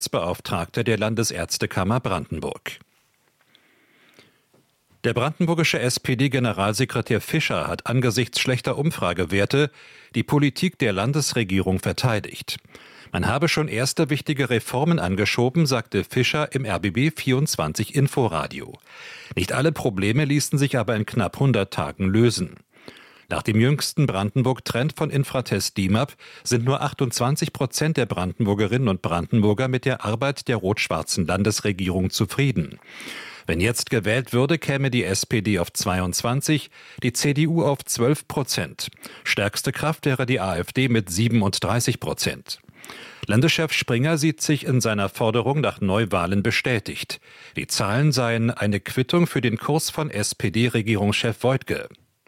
Beauftragter der Landesärztekammer Brandenburg. Der brandenburgische SPD-Generalsekretär Fischer hat angesichts schlechter Umfragewerte die Politik der Landesregierung verteidigt. Man habe schon erste wichtige Reformen angeschoben, sagte Fischer im RBB 24 Inforadio. Nicht alle Probleme ließen sich aber in knapp 100 Tagen lösen. Nach dem jüngsten Brandenburg-Trend von Infratest DIMAP sind nur 28% der Brandenburgerinnen und Brandenburger mit der Arbeit der rot-schwarzen Landesregierung zufrieden. Wenn jetzt gewählt würde, käme die SPD auf 22, die CDU auf 12%. Stärkste Kraft wäre die AfD mit 37%. Landeschef Springer sieht sich in seiner Forderung nach Neuwahlen bestätigt. Die Zahlen seien eine Quittung für den Kurs von SPD-Regierungschef Woidke.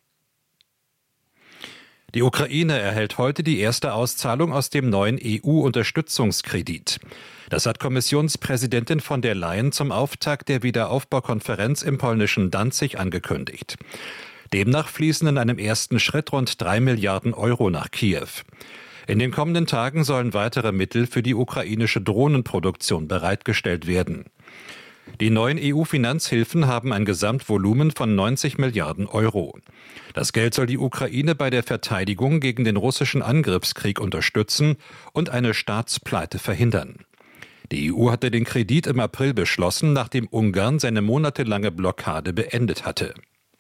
Die Ukraine erhält heute die erste Auszahlung aus dem neuen EU-Unterstützungskredit. Das hat Kommissionspräsidentin von der Leyen zum Auftakt der Wiederaufbaukonferenz im polnischen Danzig angekündigt. Demnach fließen in einem ersten Schritt rund 3 Milliarden Euro nach Kiew. In den kommenden Tagen sollen weitere Mittel für die ukrainische Drohnenproduktion bereitgestellt werden. Die neuen EU-Finanzhilfen haben ein Gesamtvolumen von 90 Milliarden Euro. Das Geld soll die Ukraine bei der Verteidigung gegen den russischen Angriffskrieg unterstützen und eine Staatspleite verhindern. Die EU hatte den Kredit im April beschlossen, nachdem Ungarn seine monatelange Blockade beendet hatte.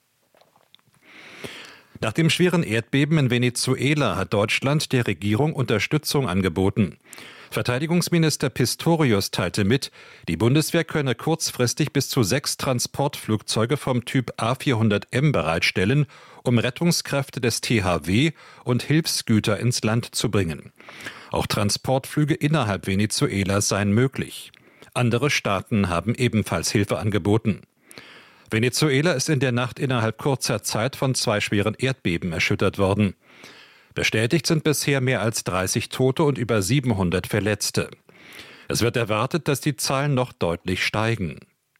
Nach dem schweren Erdbeben in Venezuela hat Deutschland der Regierung Unterstützung angeboten. Verteidigungsminister Pistorius teilte mit, die Bundeswehr könne kurzfristig bis zu 6 Transportflugzeuge vom Typ A400M bereitstellen, um Rettungskräfte des THW und Hilfsgüter ins Land zu bringen. Auch Transportflüge innerhalb Venezuelas seien möglich. Andere Staaten haben ebenfalls Hilfe angeboten. Venezuela ist in der Nacht innerhalb kurzer Zeit von 2 schweren Erdbeben erschüttert worden. Bestätigt sind bisher mehr als 30 Tote und über 700 Verletzte. Es wird erwartet, dass die Zahlen noch deutlich steigen.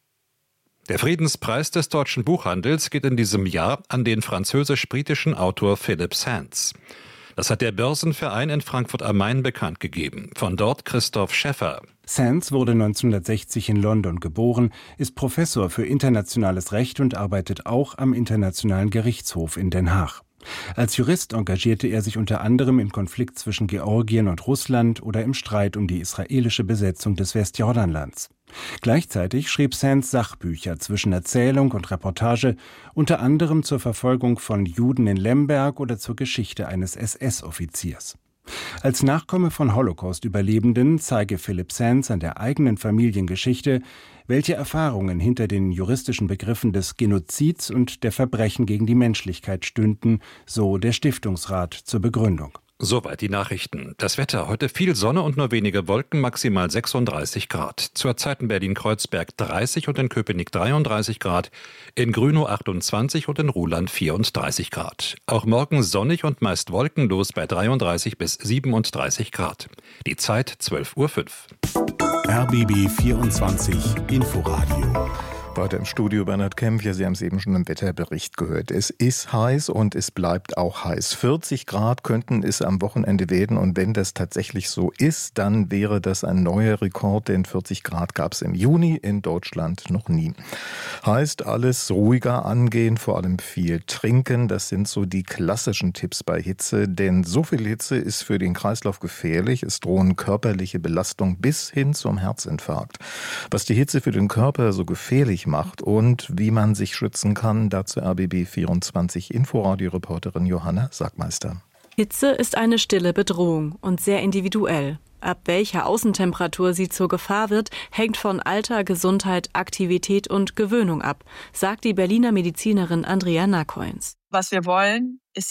Der Friedenspreis des deutschen Buchhandels geht in diesem Jahr an den französisch-britischen Autor Philip Sands. Das hat der Börsenverein in Frankfurt am Main bekannt gegeben. Von dort Christoph Schäffer. Sands wurde 1960 in London geboren, ist Professor für internationales Recht und arbeitet auch am Internationalen Gerichtshof in Den Haag. Als Jurist engagierte er sich unter anderem im Konflikt zwischen Georgien und Russland oder im Streit um die israelische Besetzung des Westjordanlands. Gleichzeitig schrieb Sands Sachbücher zwischen Erzählung und Reportage, unter anderem zur Verfolgung von Juden in Lemberg oder zur Geschichte eines SS-Offiziers. Als Nachkomme von Holocaust-Überlebenden zeige Philip Sands an der eigenen Familiengeschichte, welche Erfahrungen hinter den juristischen Begriffen des Genozids und der Verbrechen gegen die Menschlichkeit stünden, so der Stiftungsrat zur Begründung. Soweit die Nachrichten. Das Wetter. Heute viel Sonne und nur wenige Wolken, maximal 36 Grad. Zurzeit in Berlin-Kreuzberg 30 und in Köpenick 33 Grad, in Grünow 28 und in Ruhland 34 Grad. Auch morgen sonnig und meist wolkenlos bei 33 bis 37 Grad. Die Zeit 12:05 Uhr. RBB 24 Inforadio. Weiter im Studio Bernhard Kempf. Ja, Sie haben es eben schon im Wetterbericht gehört. Es ist heiß und es bleibt auch heiß. 40 Grad könnten es am Wochenende werden. Und wenn das tatsächlich so ist, dann wäre das ein neuer Rekord. Denn 40 Grad gab es im Juni in Deutschland noch nie. Heißt alles ruhiger angehen, vor allem viel trinken. Das sind so die klassischen Tipps bei Hitze. Denn so viel Hitze ist für den Kreislauf gefährlich. Es drohen körperliche Belastungen bis hin zum Herzinfarkt. Was die Hitze für den Körper so gefährlich macht und wie man sich schützen kann, dazu RBB 24 Inforadio-Reporterin Johanna Sackmeister. Hitze ist eine stille Bedrohung und sehr individuell. Ab welcher Außentemperatur sie zur Gefahr wird, hängt von Alter, Gesundheit, Aktivität und Gewöhnung ab, sagt die Berliner Medizinerin Andrea Nakoins. Was wir wollen, ist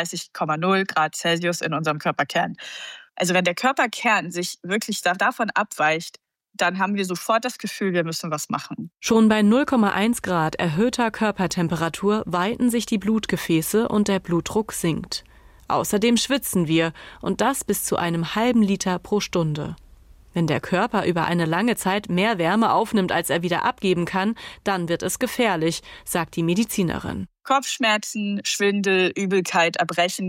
37,0 Grad Celsius in unserem Körperkern. Also wenn der Körperkern sich wirklich davon abweicht, dann haben wir sofort das Gefühl, wir müssen was machen. Schon bei 0,1 Grad erhöhter Körpertemperatur weiten sich die Blutgefäße und der Blutdruck sinkt. Außerdem schwitzen wir und das bis zu einem halben Liter pro Stunde. Wenn der Körper über eine lange Zeit mehr Wärme aufnimmt, als er wieder abgeben kann, dann wird es gefährlich, sagt die Medizinerin. Kopfschmerzen, Schwindel, Übelkeit, Erbrechen,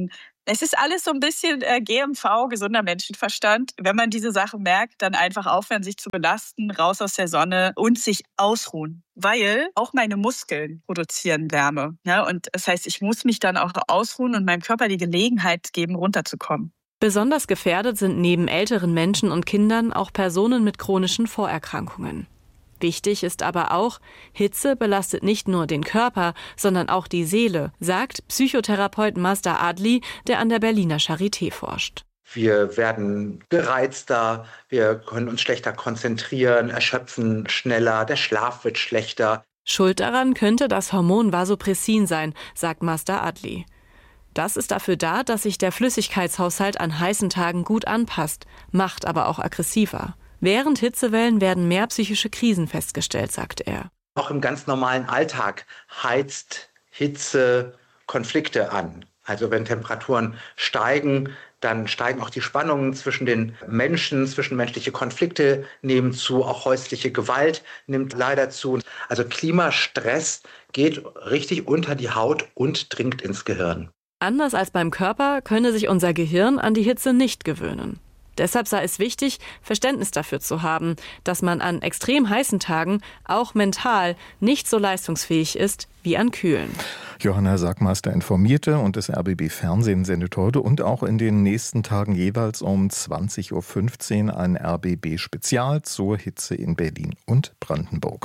Es ist alles so ein bisschen GMV, gesunder Menschenverstand. Wenn man diese Sachen merkt, dann einfach aufhören, sich zu belasten, raus aus der Sonne und sich ausruhen. Weil auch meine Muskeln produzieren Wärme. Ja? Und das heißt, ich muss mich dann auch ausruhen und meinem Körper die Gelegenheit geben, runterzukommen. Besonders gefährdet sind neben älteren Menschen und Kindern auch Personen mit chronischen Vorerkrankungen. Wichtig ist aber auch, Hitze belastet nicht nur den Körper, sondern auch die Seele, sagt Psychotherapeut Mazda Adli, der an der Berliner Charité forscht. Wir werden gereizter, wir können uns schlechter konzentrieren, erschöpfen schneller, der Schlaf wird schlechter. Schuld daran könnte das Hormon Vasopressin sein, sagt Mazda Adli. Das ist dafür da, dass sich der Flüssigkeitshaushalt an heißen Tagen gut anpasst, macht aber auch aggressiver. Während Hitzewellen werden mehr psychische Krisen festgestellt, sagt er. Auch im ganz normalen Alltag heizt Hitze Konflikte an. Also wenn Temperaturen steigen, dann steigen auch die Spannungen zwischen den Menschen, zwischenmenschliche Konflikte nehmen zu, auch häusliche Gewalt nimmt leider zu. Also Klimastress geht richtig unter die Haut und dringt ins Gehirn. Anders als beim Körper könne sich unser Gehirn an die Hitze nicht gewöhnen. Deshalb sei es wichtig, Verständnis dafür zu haben, dass man an extrem heißen Tagen auch mental nicht so leistungsfähig ist wie an kühlen. Johanna Sackmeister informierte und das RBB Fernsehen sendet heute und auch in den nächsten Tagen jeweils um 20.15 Uhr ein RBB-Spezial zur Hitze in Berlin und Brandenburg.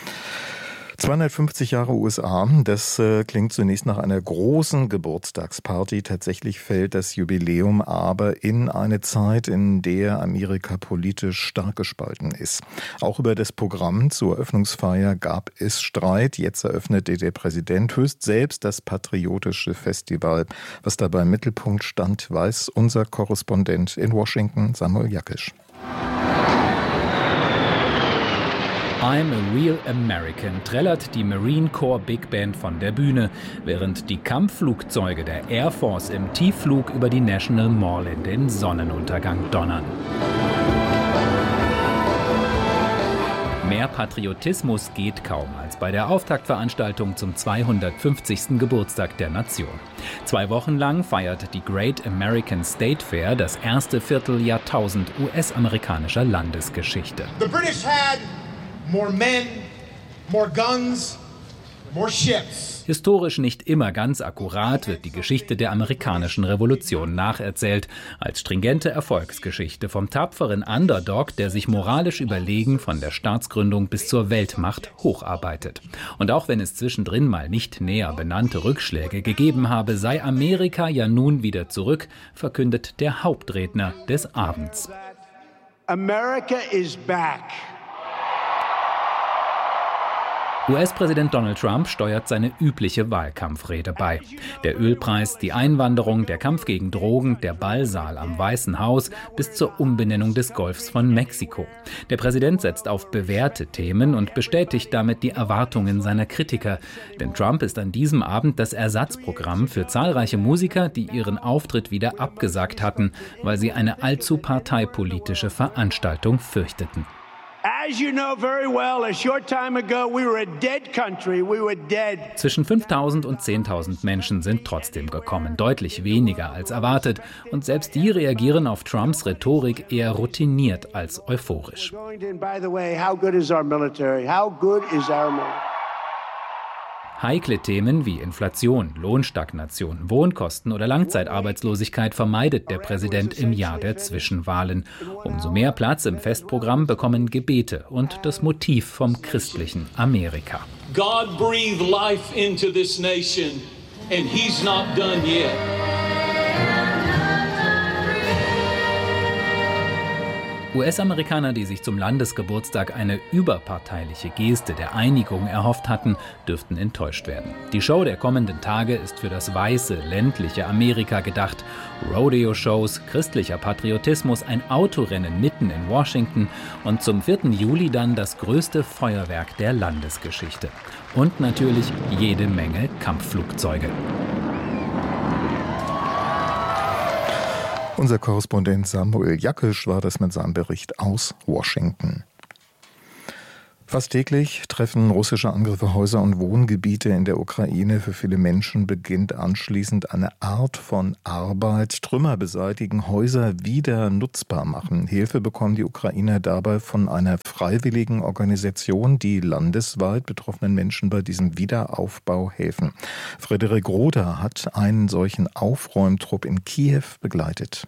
250 Jahre USA, das klingt zunächst nach einer großen Geburtstagsparty. Tatsächlich fällt das Jubiläum aber in eine Zeit, in der Amerika politisch stark gespalten ist. Auch über das Programm zur Eröffnungsfeier gab es Streit. Jetzt eröffnete der Präsident höchst selbst das patriotische Festival. Was dabei im Mittelpunkt stand, weiß unser Korrespondent in Washington, Samuel Jakisch. I'm a Real American trällert die Marine Corps Big Band von der Bühne, während die Kampfflugzeuge der Air Force im Tiefflug über die National Mall in den Sonnenuntergang donnern. Mehr Patriotismus geht kaum als bei der Auftaktveranstaltung zum 250. Geburtstag der Nation. 2 Wochen lang feiert die Great American State Fair das erste Vierteljahrtausend US-amerikanischer Landesgeschichte. The British had more men, more guns, more ships. Historisch nicht immer ganz akkurat wird die Geschichte der amerikanischen Revolution nacherzählt, als stringente Erfolgsgeschichte vom tapferen Underdog, der sich moralisch überlegen von der Staatsgründung bis zur Weltmacht hocharbeitet. Und auch wenn es zwischendrin mal nicht näher benannte Rückschläge gegeben habe, sei Amerika ja nun wieder zurück, verkündet der Hauptredner des Abends. America is back. US-Präsident Donald Trump steuert seine übliche Wahlkampfrede bei. Der Ölpreis, die Einwanderung, der Kampf gegen Drogen, der Ballsaal am Weißen Haus bis zur Umbenennung des Golfs von Mexiko. Der Präsident setzt auf bewährte Themen und bestätigt damit die Erwartungen seiner Kritiker. Denn Trump ist an diesem Abend das Ersatzprogramm für zahlreiche Musiker, die ihren Auftritt wieder abgesagt hatten, weil sie eine allzu parteipolitische Veranstaltung fürchteten. As you know very well, a short time ago, we were a dead country. We were dead. Zwischen 5.000 und 10.000 Menschen sind trotzdem gekommen, deutlich weniger als erwartet. Und selbst die reagieren auf Trumps Rhetorik eher routiniert als euphorisch. Heikle Themen wie Inflation, Lohnstagnation, Wohnkosten oder Langzeitarbeitslosigkeit vermeidet der Präsident im Jahr der Zwischenwahlen. Umso mehr Platz im Festprogramm bekommen Gebete und das Motiv vom christlichen Amerika. God breathed life into this nation and he's not done yet. US-Amerikaner, die sich zum Landesgeburtstag eine überparteiliche Geste der Einigung erhofft hatten, dürften enttäuscht werden. Die Show der kommenden Tage ist für das weiße, ländliche Amerika gedacht. Rodeo-Shows, christlicher Patriotismus, ein Autorennen mitten in Washington und zum 4. Juli dann das größte Feuerwerk der Landesgeschichte. Und natürlich jede Menge Kampfflugzeuge. Unser Korrespondent Samuel Jakisch war das mit seinem Bericht aus Washington. Fast täglich treffen russische Angriffe Häuser und Wohngebiete in der Ukraine. Für viele Menschen beginnt anschließend eine Art von Arbeit. Trümmer beseitigen, Häuser wieder nutzbar machen. Hilfe bekommen die Ukrainer dabei von einer freiwilligen Organisation, die landesweit betroffenen Menschen bei diesem Wiederaufbau helfen. Frederik Roder hat einen solchen Aufräumtrupp in Kiew begleitet.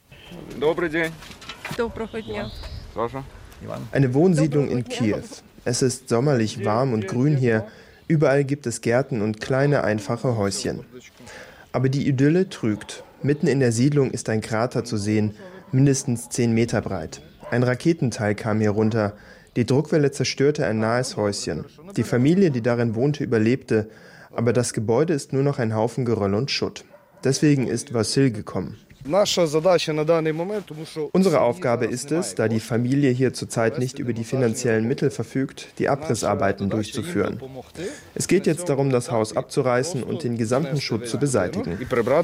Eine Wohnsiedlung in Kiew. Es ist sommerlich warm und grün hier. Überall gibt es Gärten und kleine, einfache Häuschen. Aber die Idylle trügt. Mitten in der Siedlung ist ein Krater zu sehen, mindestens 10 Meter breit. Ein Raketenteil kam hier runter. Die Druckwelle zerstörte ein nahes Häuschen. Die Familie, die darin wohnte, überlebte. Aber das Gebäude ist nur noch ein Haufen Geröll und Schutt. Deswegen ist Wassil gekommen. Unsere Aufgabe ist es, da die Familie hier zurzeit nicht über die finanziellen Mittel verfügt, die Abrissarbeiten durchzuführen. Es geht jetzt darum, das Haus abzureißen und den gesamten Schutt zu beseitigen.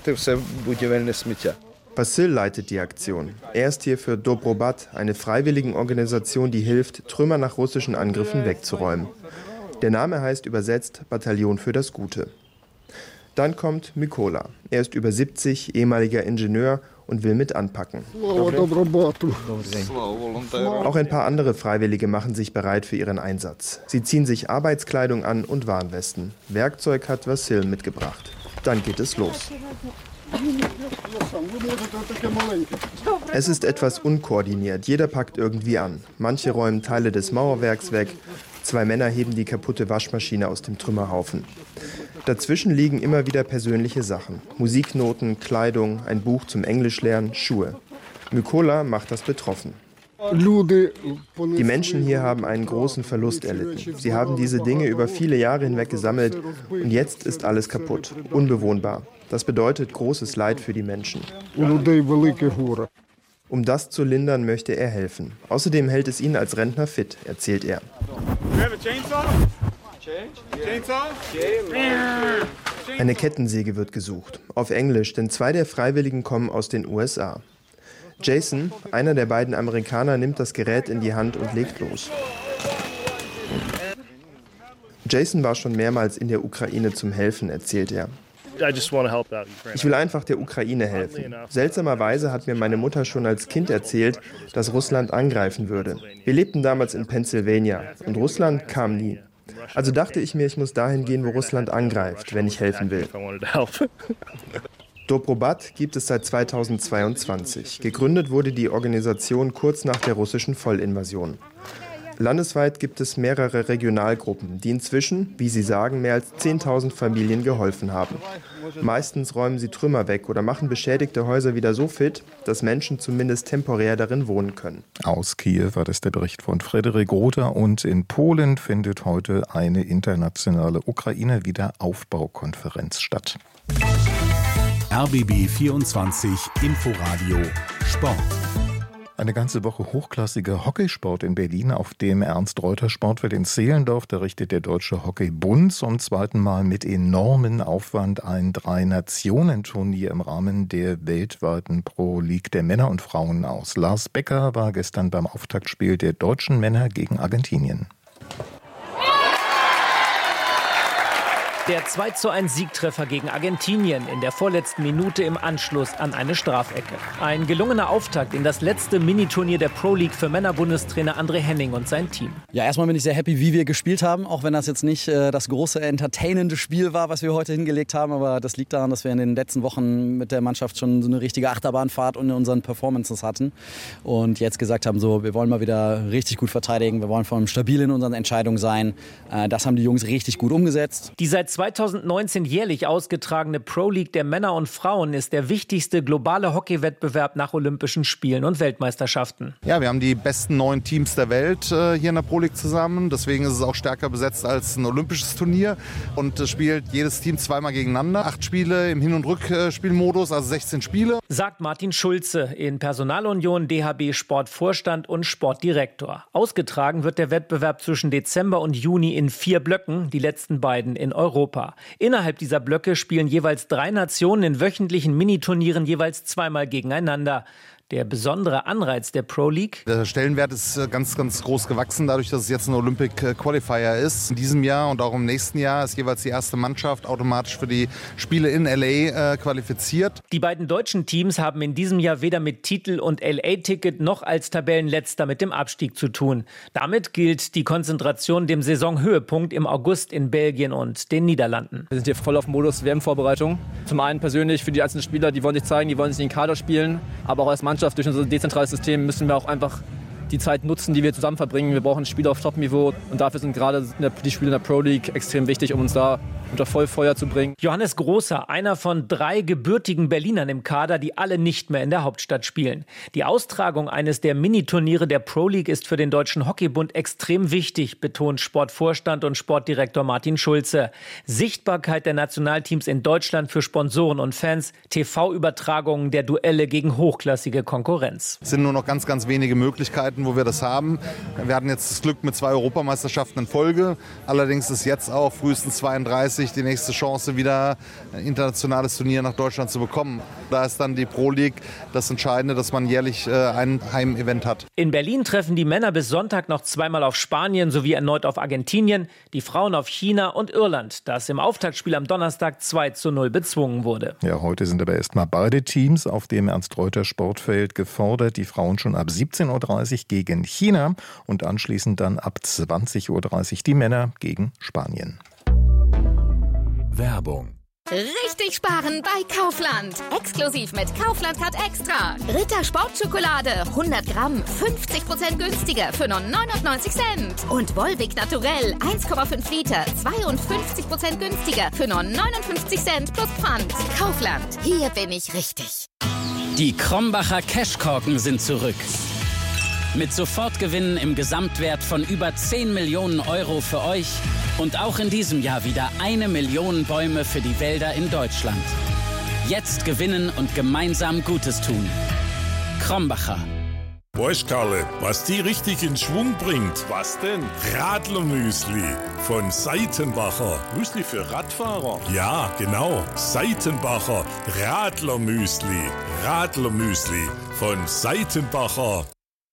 Wassil leitet die Aktion. Er ist hier für Dobrobat, eine Freiwilligenorganisation, die hilft, Trümmer nach russischen Angriffen wegzuräumen. Der Name heißt übersetzt Bataillon für das Gute. Dann kommt Mykola. Er ist über 70, ehemaliger Ingenieur und will mit anpacken. Auch ein paar andere Freiwillige machen sich bereit für ihren Einsatz. Sie ziehen sich Arbeitskleidung an und Warnwesten. Werkzeug hat Wassil mitgebracht. Dann geht es los. Es ist etwas unkoordiniert. Jeder packt irgendwie an. Manche räumen Teile des Mauerwerks weg. 2 Männer heben die kaputte Waschmaschine aus dem Trümmerhaufen. Dazwischen liegen immer wieder persönliche Sachen. Musiknoten, Kleidung, ein Buch zum Englischlernen, Schuhe. Mykola macht das betroffen. Die Menschen hier haben einen großen Verlust erlitten. Sie haben diese Dinge über viele Jahre hinweg gesammelt und jetzt ist alles kaputt, unbewohnbar. Das bedeutet großes Leid für die Menschen. Um das zu lindern, möchte er helfen. Außerdem hält es ihn als Rentner fit, erzählt er. Eine Kettensäge wird gesucht, auf Englisch, denn 2 der Freiwilligen kommen aus den USA. Jason, einer der beiden Amerikaner, nimmt das Gerät in die Hand und legt los. Jason war schon mehrmals in der Ukraine zum Helfen, erzählt er. Ich will einfach der Ukraine helfen. Seltsamerweise hat mir meine Mutter schon als Kind erzählt, dass Russland angreifen würde. Wir lebten damals in Pennsylvania und Russland kam nie. Also dachte ich mir, ich muss dahin gehen, wo Russland angreift, wenn ich helfen will. Dobrobat gibt es seit 2022. Gegründet wurde die Organisation kurz nach der russischen Vollinvasion. Landesweit gibt es mehrere Regionalgruppen, die inzwischen, wie sie sagen, mehr als 10.000 Familien geholfen haben. Meistens räumen sie Trümmer weg oder machen beschädigte Häuser wieder so fit, dass Menschen zumindest temporär darin wohnen können. Aus Kiew war das der Bericht von Frederik Roder und in Polen findet heute eine internationale Ukraine-Wiederaufbaukonferenz statt. RBB 24 Inforadio Sport. Eine ganze Woche hochklassiger Hockeysport in Berlin auf dem Ernst-Reuter-Sportfeld in Zehlendorf. Da richtet der Deutsche Hockeybund zum 2. Mal mit enormem Aufwand ein 3-Nationen-Turnier im Rahmen der weltweiten Pro League der Männer und Frauen aus. Lars Becker war gestern beim Auftaktspiel der deutschen Männer gegen Argentinien. Der 2:1 Siegtreffer gegen Argentinien in der vorletzten Minute im Anschluss an eine Strafecke. Ein gelungener Auftakt in das letzte Miniturnier der Pro League für Männerbundestrainer André Henning und sein Team. Ja, erstmal bin ich sehr happy, wie wir gespielt haben, auch wenn das jetzt nicht das große entertainende Spiel war, was wir heute hingelegt haben. Aber das liegt daran, dass wir in den letzten Wochen mit der Mannschaft schon so eine richtige Achterbahnfahrt in unseren Performances hatten. Und jetzt gesagt haben, so, wir wollen mal wieder richtig gut verteidigen, wir wollen vor allem stabil in unseren Entscheidungen sein. Das haben die Jungs richtig gut umgesetzt. Die seit 2019 jährlich ausgetragene Pro League der Männer und Frauen ist der wichtigste globale Hockeywettbewerb nach Olympischen Spielen und Weltmeisterschaften. Ja, wir haben die besten 9 Teams der Welt hier in der Pro League zusammen. Deswegen ist es auch stärker besetzt als ein olympisches Turnier. Und es spielt jedes Team 2-mal gegeneinander. 8 Spiele im Hin- und Rückspielmodus, also 16 Spiele. Sagt Martin Schulze in Personalunion, DHB Sportvorstand und Sportdirektor. Ausgetragen wird der Wettbewerb zwischen Dezember und Juni in 4 Blöcken, die letzten beiden in Europa. Innerhalb dieser Blöcke spielen jeweils 3 Nationen in wöchentlichen Miniturnieren jeweils 2-mal gegeneinander. Der besondere Anreiz der Pro League? Der Stellenwert ist ganz, ganz groß gewachsen, dadurch, dass es jetzt ein Olympic Qualifier ist. In diesem Jahr und auch im nächsten Jahr ist jeweils die erste Mannschaft automatisch für die Spiele in LA qualifiziert. Die beiden deutschen Teams haben in diesem Jahr weder mit Titel und LA-Ticket noch als Tabellenletzter mit dem Abstieg zu tun. Damit gilt die Konzentration dem Saisonhöhepunkt im August in Belgien und den Niederlanden. Wir sind hier voll auf Modus WM-Vorbereitung. Zum einen persönlich für die einzelnen Spieler, die wollen sich zeigen, die wollen sich in den Kader spielen. Aber auch als Mannschaft durch unser dezentrales System müssen wir auch einfach die Zeit nutzen, die wir zusammen verbringen. Wir brauchen Spiele auf Top-Niveau und dafür sind gerade die Spiele in der Pro League extrem wichtig, um uns da unter Vollfeuer zu bringen. Johannes Großer, einer von 3 gebürtigen Berlinern im Kader, die alle nicht mehr in der Hauptstadt spielen. Die Austragung eines der Miniturniere der Pro League ist für den Deutschen Hockeybund extrem wichtig, betont Sportvorstand und Sportdirektor Martin Schulze. Sichtbarkeit der Nationalteams in Deutschland für Sponsoren und Fans, TV-Übertragungen der Duelle gegen hochklassige Konkurrenz. Es sind nur noch ganz, ganz wenige Möglichkeiten, wo wir das haben. Wir hatten jetzt das Glück mit 2 Europameisterschaften in Folge. Allerdings ist jetzt auch frühestens 32 die nächste Chance, wieder ein internationales Turnier nach Deutschland zu bekommen. Da ist dann die Pro League das Entscheidende, dass man jährlich ein Heimevent hat. In Berlin treffen die Männer bis Sonntag noch zweimal auf Spanien sowie erneut auf Argentinien, die Frauen auf China und Irland, das im Auftaktspiel am Donnerstag 2:0 bezwungen wurde. Ja, heute sind aber erstmal beide Teams auf dem Ernst-Reuter-Sportfeld gefordert. Die Frauen schon ab 17:30 Uhr gegen China und anschließend dann ab 20:30 Uhr die Männer gegen Spanien. Werbung. Richtig sparen bei Kaufland. Exklusiv mit Kaufland Card Extra. Ritter Sportschokolade 100 Gramm 50% günstiger für nur 99 Cent. Und Volvic Naturell 1,5 Liter 52% günstiger für nur 59 Cent plus Pfand. Kaufland, hier bin ich richtig. Die Krombacher Cashkorken sind zurück. Mit Sofortgewinnen im Gesamtwert von über 10 Millionen Euro für euch und auch in diesem Jahr wieder 1 Million Bäume für die Wälder in Deutschland. Jetzt gewinnen und gemeinsam Gutes tun. Krombacher. Weißt Karle, was die richtig in Schwung bringt? Was denn? Radlermüsli von Seitenbacher. Müsli für Radfahrer? Ja, genau. Seitenbacher Radlermüsli. Radlermüsli von Seitenbacher.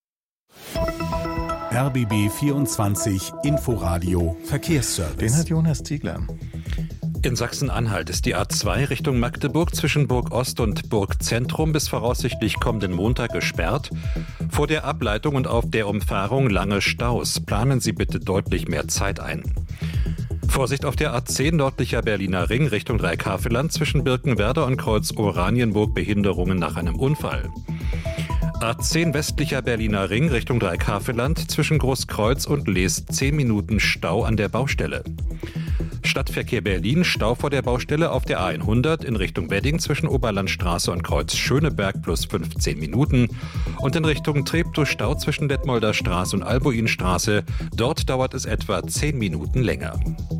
RBB 24 Inforadio Verkehrsservice. Den hat Jonas Ziegler. In Sachsen-Anhalt ist die A2 Richtung Magdeburg zwischen Burg Ost und Burg Zentrum bis voraussichtlich kommenden Montag gesperrt. Vor der Ableitung und auf der Umfahrung lange Staus. Planen Sie bitte deutlich mehr Zeit ein. Vorsicht auf der A10 nördlicher Berliner Ring Richtung Dreieckhaveland zwischen Birkenwerder und Kreuz Oranienburg Behinderungen nach einem Unfall. A10 westlicher Berliner Ring Richtung Dreieckhaveland zwischen Großkreuz und Lees 10 Minuten Stau an der Baustelle. Stadtverkehr Berlin, Stau vor der Baustelle auf der A100 in Richtung Wedding zwischen Oberlandstraße und Kreuz Schöneberg plus 15 Minuten und in Richtung Treptow Stau zwischen Detmolder Straße und Albuinstraße. Dort dauert es etwa 10 Minuten länger.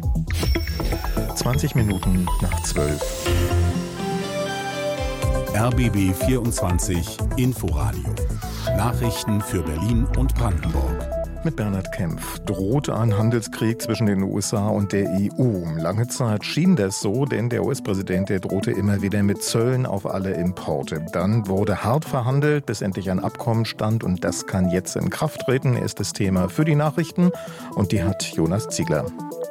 20 Minuten nach 12. RBB 24 Inforadio. Nachrichten für Berlin und Brandenburg. Mit Bernhard Kempf. Droht ein Handelskrieg zwischen den USA und der EU? Lange Zeit schien das so, denn der US-Präsident, der drohte immer wieder mit Zöllen auf alle Importe. Dann wurde hart verhandelt, bis endlich ein Abkommen stand und das kann jetzt in Kraft treten. Erstes Thema für die Nachrichten und die hat Jonas Ziegler.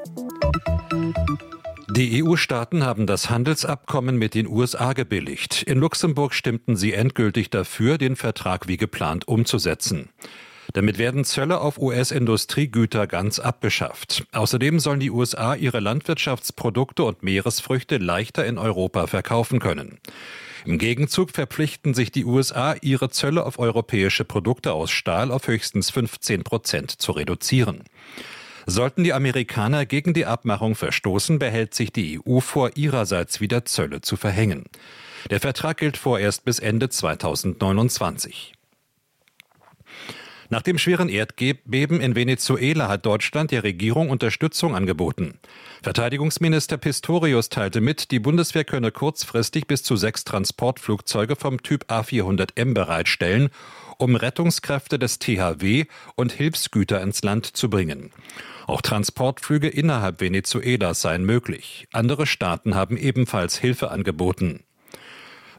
Die EU-Staaten haben das Handelsabkommen mit den USA gebilligt. In Luxemburg stimmten sie endgültig dafür, den Vertrag wie geplant umzusetzen. Damit werden Zölle auf US-Industriegüter ganz abgeschafft. Außerdem sollen die USA ihre Landwirtschaftsprodukte und Meeresfrüchte leichter in Europa verkaufen können. Im Gegenzug verpflichten sich die USA, ihre Zölle auf europäische Produkte aus Stahl auf höchstens 15% zu reduzieren. Sollten die Amerikaner gegen die Abmachung verstoßen, behält sich die EU vor, ihrerseits wieder Zölle zu verhängen. Der Vertrag gilt vorerst bis Ende 2029. Nach dem schweren Erdbeben in Venezuela hat Deutschland der Regierung Unterstützung angeboten. Verteidigungsminister Pistorius teilte mit, die Bundeswehr könne kurzfristig bis zu 6 Transportflugzeuge vom Typ A400M bereitstellen, um Rettungskräfte des THW und Hilfsgüter ins Land zu bringen. Auch Transportflüge innerhalb Venezuelas seien möglich. Andere Staaten haben ebenfalls Hilfe angeboten.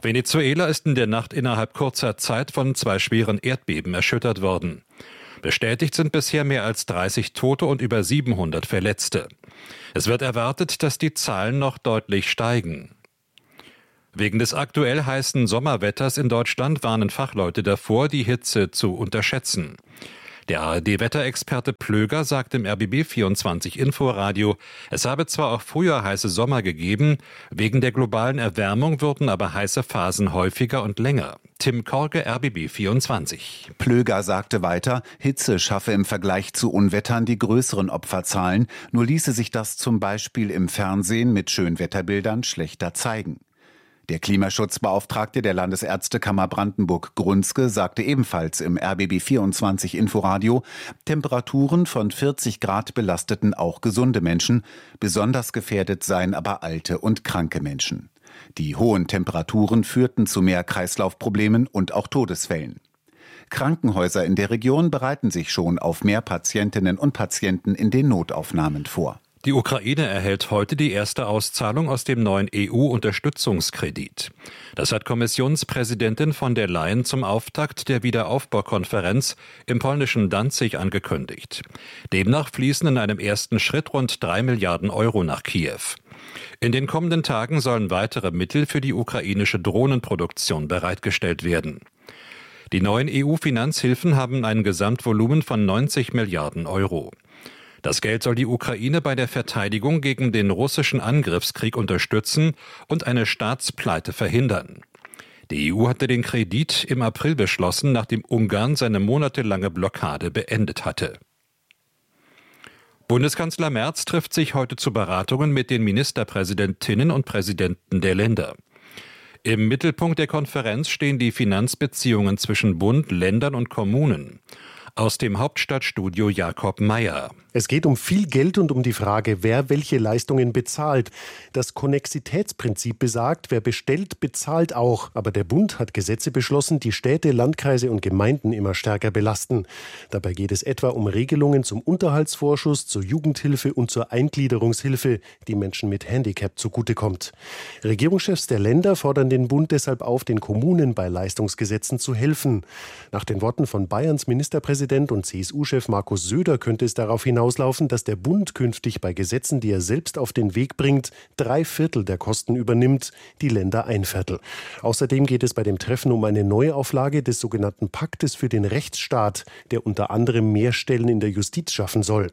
Venezuela ist in der Nacht innerhalb kurzer Zeit von 2 schweren Erdbeben erschüttert worden. Bestätigt sind bisher mehr als 30 Tote und über 700 Verletzte. Es wird erwartet, dass die Zahlen noch deutlich steigen. Wegen des aktuell heißen Sommerwetters in Deutschland warnen Fachleute davor, die Hitze zu unterschätzen. Der ARD-Wetterexperte Plöger sagt im RBB24 Inforadio, es habe zwar auch früher heiße Sommer gegeben, wegen der globalen Erwärmung würden aber heiße Phasen häufiger und länger. Tim Korke, RBB24. Plöger sagte weiter, Hitze schaffe im Vergleich zu Unwettern die größeren Opferzahlen, nur ließe sich das zum Beispiel im Fernsehen mit Schönwetterbildern schlechter zeigen. Der Klimaschutzbeauftragte der Landesärztekammer Brandenburg Grunzke sagte ebenfalls im RBB24 Inforadio, Temperaturen von 40 Grad belasteten auch gesunde Menschen, besonders gefährdet seien aber alte und kranke Menschen. Die hohen Temperaturen führten zu mehr Kreislaufproblemen und auch Todesfällen. Krankenhäuser in der Region bereiten sich schon auf mehr Patientinnen und Patienten in den Notaufnahmen vor. Die Ukraine erhält heute die erste Auszahlung aus dem neuen EU-Unterstützungskredit. Das hat Kommissionspräsidentin von der Leyen zum Auftakt der Wiederaufbaukonferenz im polnischen Danzig angekündigt. Demnach fließen in einem ersten Schritt rund 3 Milliarden Euro nach Kiew. In den kommenden Tagen sollen weitere Mittel für die ukrainische Drohnenproduktion bereitgestellt werden. Die neuen EU-Finanzhilfen haben ein Gesamtvolumen von 90 Milliarden Euro. Das Geld soll die Ukraine bei der Verteidigung gegen den russischen Angriffskrieg unterstützen und eine Staatspleite verhindern. Die EU hatte den Kredit im April beschlossen, nachdem Ungarn seine monatelange Blockade beendet hatte. Bundeskanzler Merz trifft sich heute zu Beratungen mit den Ministerpräsidentinnen und Präsidenten der Länder. Im Mittelpunkt der Konferenz stehen die Finanzbeziehungen zwischen Bund, Ländern und Kommunen. Aus dem Hauptstadtstudio Jakob Mayer. Es geht um viel Geld und um die Frage, wer welche Leistungen bezahlt. Das Konnexitätsprinzip besagt, wer bestellt, bezahlt auch. Aber der Bund hat Gesetze beschlossen, die Städte, Landkreise und Gemeinden immer stärker belasten. Dabei geht es etwa um Regelungen zum Unterhaltsvorschuss, zur Jugendhilfe und zur Eingliederungshilfe, die Menschen mit Handicap zugutekommt. Regierungschefs der Länder fordern den Bund deshalb auf, den Kommunen bei Leistungsgesetzen zu helfen. Nach den Worten von Bayerns Ministerpräsident und CSU-Chef Markus Söder könnte es darauf hinauslaufen, dass der Bund künftig bei Gesetzen, die er selbst auf den Weg bringt, 3/4 der Kosten übernimmt, die Länder 1/4. Außerdem geht es bei dem Treffen um eine Neuauflage des sogenannten Paktes für den Rechtsstaat, der unter anderem mehr Stellen in der Justiz schaffen soll.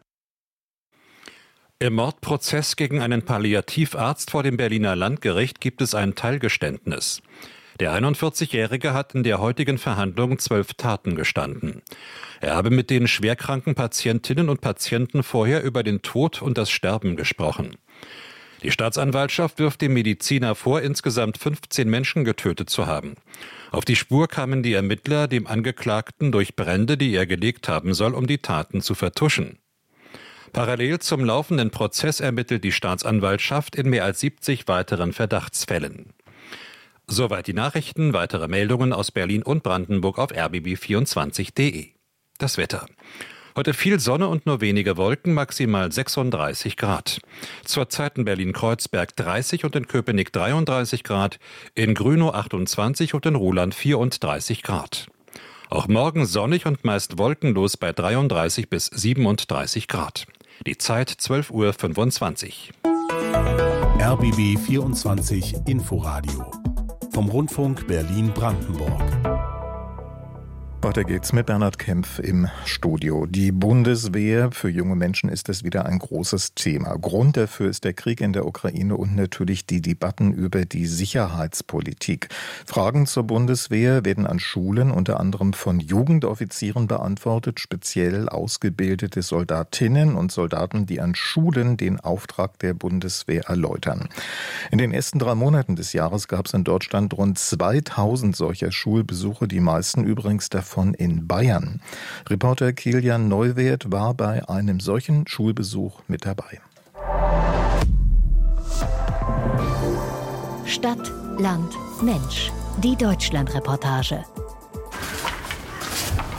Im Mordprozess gegen einen Palliativarzt vor dem Berliner Landgericht gibt es ein Teilgeständnis. Der 41-Jährige hat in der heutigen Verhandlung 12 Taten gestanden. Er habe mit den schwerkranken Patientinnen und Patienten vorher über den Tod und das Sterben gesprochen. Die Staatsanwaltschaft wirft dem Mediziner vor, insgesamt 15 Menschen getötet zu haben. Auf die Spur kamen die Ermittler dem Angeklagten durch Brände, die er gelegt haben soll, um die Taten zu vertuschen. Parallel zum laufenden Prozess ermittelt die Staatsanwaltschaft in mehr als 70 weiteren Verdachtsfällen. Soweit die Nachrichten. Weitere Meldungen aus Berlin und Brandenburg auf rbb24.de. Das Wetter. Heute viel Sonne und nur wenige Wolken, maximal 36 Grad. Zurzeit in Berlin-Kreuzberg 30 und in Köpenick 33 Grad, in Grünow 28 und in Ruhland 34 Grad. Auch morgen sonnig und meist wolkenlos bei 33 bis 37 Grad. Die Zeit 12:25 Uhr. RBB 24 Inforadio vom Rundfunk Berlin-Brandenburg. Weiter geht's mit Bernhard Kempf im Studio. Die Bundeswehr, für junge Menschen ist es wieder ein großes Thema. Grund dafür ist der Krieg in der Ukraine und natürlich die Debatten über die Sicherheitspolitik. Fragen zur Bundeswehr werden an Schulen unter anderem von Jugendoffizieren beantwortet, speziell ausgebildete Soldatinnen und Soldaten, die an Schulen den Auftrag der Bundeswehr erläutern. In den ersten 3 Monaten des Jahres gab es in Deutschland rund 2000 solcher Schulbesuche, die meisten übrigens davon in Bayern. Reporter Kilian Neuwirth war bei einem solchen Schulbesuch mit dabei. Stadt, Land, Mensch. Die Deutschlandreportage.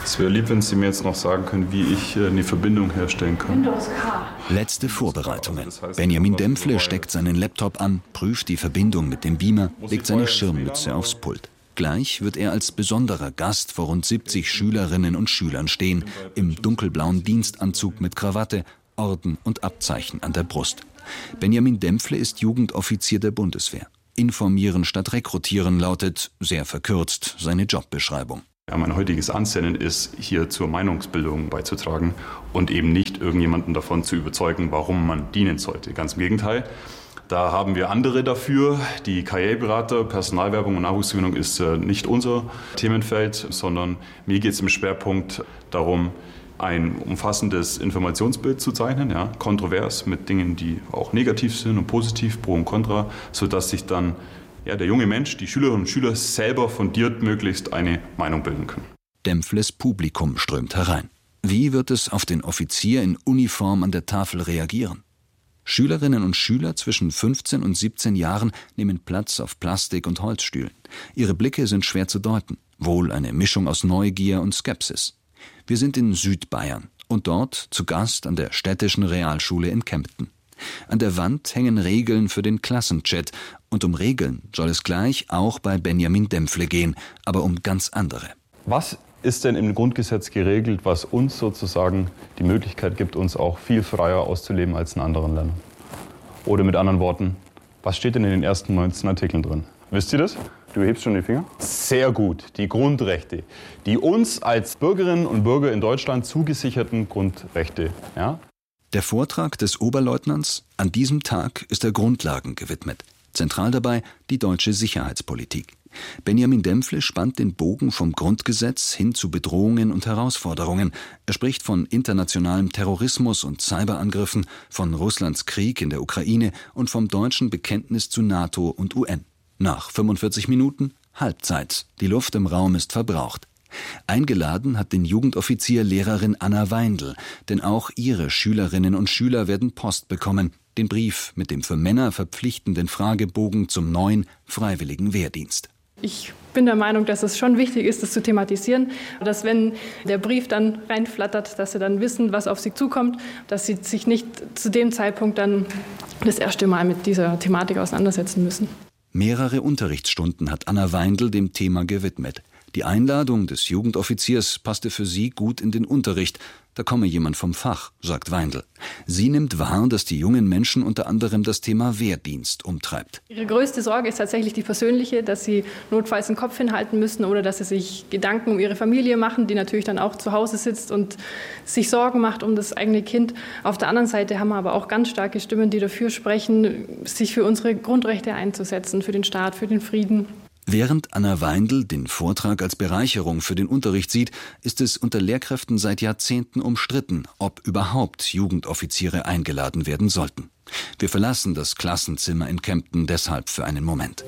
Es wäre lieb, wenn Sie mir jetzt noch sagen können, wie ich eine Verbindung herstellen kann. Letzte Vorbereitungen. Benjamin Dempfle steckt seinen Laptop an, prüft die Verbindung mit dem Beamer, legt seine Schirmmütze aufs Pult. Gleich wird er als besonderer Gast vor rund 70 Schülerinnen und Schülern stehen, im dunkelblauen Dienstanzug mit Krawatte, Orden und Abzeichen an der Brust. Benjamin Dempfle ist Jugendoffizier der Bundeswehr. Informieren statt rekrutieren lautet, sehr verkürzt, seine Jobbeschreibung. Ja, mein heutiges Ansinnen ist, hier zur Meinungsbildung beizutragen und eben nicht irgendjemanden davon zu überzeugen, warum man dienen sollte. Ganz im Gegenteil. Da haben wir andere dafür. Die Karriereberater, Personalwerbung und Nachwuchsgewinnung ist nicht unser Themenfeld, sondern mir geht es im Schwerpunkt darum, ein umfassendes Informationsbild zu zeichnen, ja, kontrovers mit Dingen, die auch negativ sind und positiv, pro und contra, sodass sich dann der junge Mensch, die Schülerinnen und Schüler selber fundiert möglichst eine Meinung bilden können. Dempfles Publikum strömt herein. Wie wird es auf den Offizier in Uniform an der Tafel reagieren? Schülerinnen und Schüler zwischen 15 und 17 Jahren nehmen Platz auf Plastik- und Holzstühlen. Ihre Blicke sind schwer zu deuten, wohl eine Mischung aus Neugier und Skepsis. Wir sind in Südbayern und dort zu Gast an der städtischen Realschule in Kempten. An der Wand hängen Regeln für den Klassenchat und um Regeln soll es gleich auch bei Benjamin Dempfle gehen, aber um ganz andere. Was ist denn im Grundgesetz geregelt, was uns sozusagen die Möglichkeit gibt, uns auch viel freier auszuleben als in anderen Ländern? Oder mit anderen Worten, was steht denn in den ersten 19 Artikeln drin? Wisst ihr das? Du hebst schon die Finger? Sehr gut. Die Grundrechte. Die uns als Bürgerinnen und Bürger in Deutschland zugesicherten Grundrechte. Ja? Der Vortrag des Oberleutnants an diesem Tag ist der Grundlagen gewidmet. Zentral dabei die deutsche Sicherheitspolitik. Benjamin Dempfle spannt den Bogen vom Grundgesetz hin zu Bedrohungen und Herausforderungen. Er spricht von internationalem Terrorismus und Cyberangriffen, von Russlands Krieg in der Ukraine und vom deutschen Bekenntnis zu NATO und UN. Nach 45 Minuten Halbzeit. Die Luft im Raum ist verbraucht. Eingeladen hat den Jugendoffizier Lehrerin Anna Weindl, denn auch ihre Schülerinnen und Schüler werden Post bekommen, den Brief mit dem für Männer verpflichtenden Fragebogen zum neuen freiwilligen Wehrdienst. Ich bin der Meinung, dass es schon wichtig ist, das zu thematisieren, dass wenn der Brief dann reinflattert, dass sie dann wissen, was auf sie zukommt, dass sie sich nicht zu dem Zeitpunkt dann das erste Mal mit dieser Thematik auseinandersetzen müssen. Mehrere Unterrichtsstunden hat Anna Weindl dem Thema gewidmet. Die Einladung des Jugendoffiziers passte für sie gut in den Unterricht. Da komme jemand vom Fach, sagt Weindl. Sie nimmt wahr, dass die jungen Menschen unter anderem das Thema Wehrdienst umtreibt. Ihre größte Sorge ist tatsächlich die persönliche, dass sie notfalls den Kopf hinhalten müssen oder dass sie sich Gedanken um ihre Familie machen, die natürlich dann auch zu Hause sitzt und sich Sorgen macht um das eigene Kind. Auf der anderen Seite haben wir aber auch ganz starke Stimmen, die dafür sprechen, sich für unsere Grundrechte einzusetzen, für den Staat, für den Frieden. Während Anna Weindl den Vortrag als Bereicherung für den Unterricht sieht, ist es unter Lehrkräften seit Jahrzehnten umstritten, ob überhaupt Jugendoffiziere eingeladen werden sollten. Wir verlassen das Klassenzimmer in Kempten deshalb für einen Moment.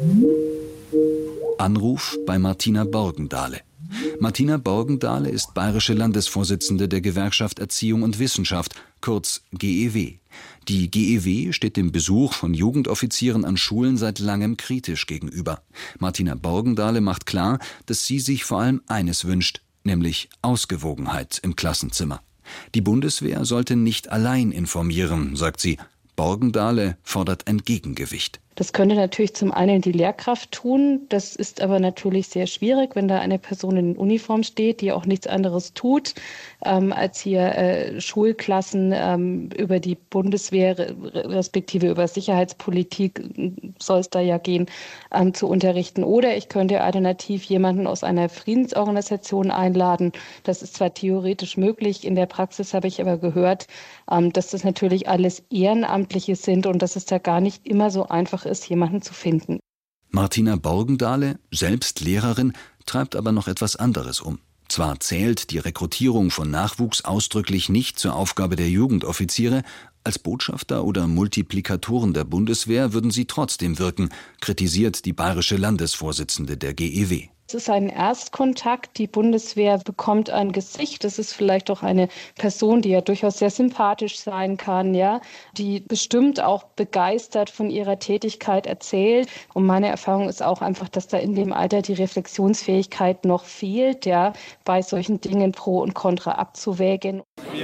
Anruf bei Martina Borgendahle. Martina Borgendahle ist bayerische Landesvorsitzende der Gewerkschaft Erziehung und Wissenschaft, kurz GEW. Die GEW steht dem Besuch von Jugendoffizieren an Schulen seit langem kritisch gegenüber. Martina Borgendahle macht klar, dass sie sich vor allem eines wünscht, nämlich Ausgewogenheit im Klassenzimmer. Die Bundeswehr sollte nicht allein informieren, sagt sie. Borgendahle fordert ein Gegengewicht. Das könnte natürlich zum einen die Lehrkraft tun. Das ist aber natürlich sehr schwierig, wenn da eine Person in Uniform steht, die auch nichts anderes tut, als hier Schulklassen über die Bundeswehr respektive über Sicherheitspolitik soll es da ja gehen, zu unterrichten. Oder ich könnte alternativ jemanden aus einer Friedensorganisation einladen. Das ist zwar theoretisch möglich, in der Praxis habe ich aber gehört, dass das natürlich alles Ehrenamtliche sind und dass es da gar nicht immer so einfach ist, jemanden zu finden. Martina Borgendahle, selbst Lehrerin, treibt aber noch etwas anderes um. Zwar zählt die Rekrutierung von Nachwuchs ausdrücklich nicht zur Aufgabe der Jugendoffiziere, als Botschafter oder Multiplikatoren der Bundeswehr würden sie trotzdem wirken, kritisiert die bayerische Landesvorsitzende der GEW. Es ist ein Erstkontakt. Die Bundeswehr bekommt ein Gesicht. Das ist vielleicht auch eine Person, die ja durchaus sehr sympathisch sein kann, ja, die bestimmt auch begeistert von ihrer Tätigkeit erzählt. Und meine Erfahrung ist auch einfach, dass da in dem Alter die Reflexionsfähigkeit noch fehlt, ja, bei solchen Dingen Pro und Contra abzuwägen.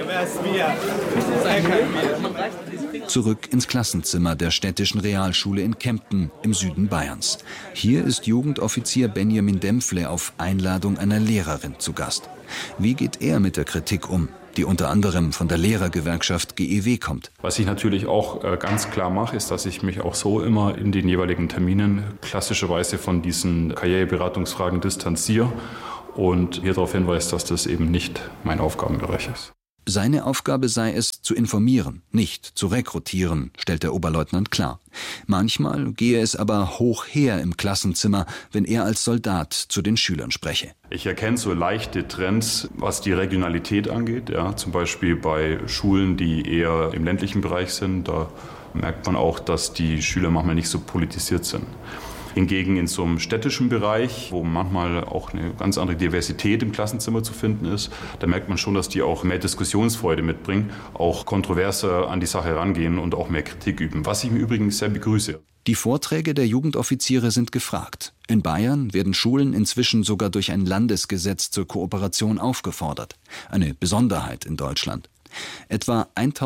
Zurück ins Klassenzimmer der städtischen Realschule in Kempten im Süden Bayerns. Hier ist Jugendoffizier Benjamin Dempfle auf Einladung einer Lehrerin zu Gast. Wie geht er mit der Kritik um, die unter anderem von der Lehrergewerkschaft GEW kommt? Was ich natürlich auch ganz klar mache, ist, dass ich mich auch so immer in den jeweiligen Terminen klassischerweise von diesen Karriereberatungsfragen distanziere und hier darauf hinweise, dass das eben nicht mein Aufgabenbereich ist. Seine Aufgabe sei es, zu informieren, nicht zu rekrutieren, stellt der Oberleutnant klar. Manchmal gehe es aber hoch her im Klassenzimmer, wenn er als Soldat zu den Schülern spreche. Ich erkenne so leichte Trends, was die Regionalität angeht. Ja, zum Beispiel bei Schulen, die eher im ländlichen Bereich sind. Da merkt man auch, dass die Schüler manchmal nicht so politisiert sind. Hingegen in so einem städtischen Bereich, wo manchmal auch eine ganz andere Diversität im Klassenzimmer zu finden ist, da merkt man schon, dass die auch mehr Diskussionsfreude mitbringen, auch kontroverser an die Sache rangehen und auch mehr Kritik üben, was ich im Übrigen sehr begrüße. Die Vorträge der Jugendoffiziere sind gefragt. In Bayern werden Schulen inzwischen sogar durch ein Landesgesetz zur Kooperation aufgefordert. Eine Besonderheit in Deutschland. Etwa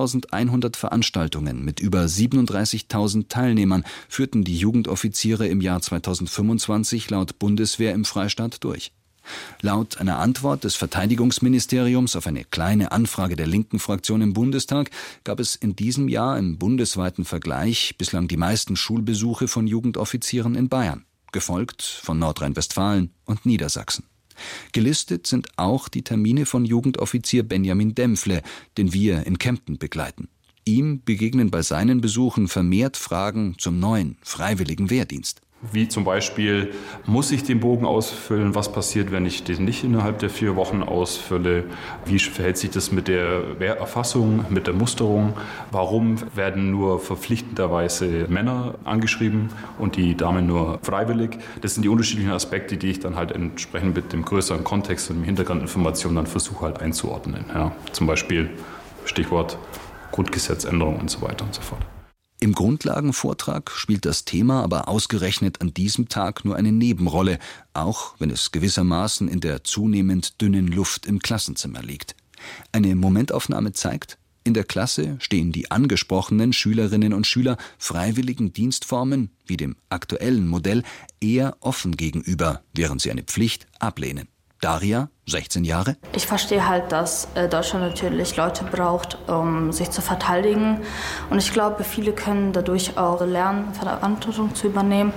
1100 Veranstaltungen mit über 37.000 Teilnehmern führten die Jugendoffiziere im Jahr 2025 laut Bundeswehr im Freistaat durch. Laut einer Antwort des Verteidigungsministeriums auf eine kleine Anfrage der linken Fraktion im Bundestag gab es in diesem Jahr im bundesweiten Vergleich bislang die meisten Schulbesuche von Jugendoffizieren in Bayern, gefolgt von Nordrhein-Westfalen und Niedersachsen. Gelistet sind auch die Termine von Jugendoffizier Benjamin Dempfle, den wir in Kempten begleiten. Ihm begegnen bei seinen Besuchen vermehrt Fragen zum neuen freiwilligen Wehrdienst. Wie zum Beispiel, muss ich den Bogen ausfüllen? Was passiert, wenn ich den nicht innerhalb der 4 Wochen ausfülle? Wie verhält sich das mit der Wehrerfassung, mit der Musterung? Warum werden nur verpflichtenderweise Männer angeschrieben und die Damen nur freiwillig? Das sind die unterschiedlichen Aspekte, die ich dann halt entsprechend mit dem größeren Kontext und dem Hintergrundinformationen dann versuche halt einzuordnen. Ja, zum Beispiel Stichwort Grundgesetzänderung und so weiter und so fort. Im Grundlagenvortrag spielt das Thema aber ausgerechnet an diesem Tag nur eine Nebenrolle, auch wenn es gewissermaßen in der zunehmend dünnen Luft im Klassenzimmer liegt. Eine Momentaufnahme zeigt, in der Klasse stehen die angesprochenen Schülerinnen und Schüler freiwilligen Dienstformen, wie dem aktuellen Modell, eher offen gegenüber, während sie eine Pflicht ablehnen. Daria, 16 Jahre. Ich verstehe halt, dass Deutschland natürlich Leute braucht, um sich zu verteidigen. Und ich glaube, viele können dadurch auch lernen, Verantwortung zu übernehmen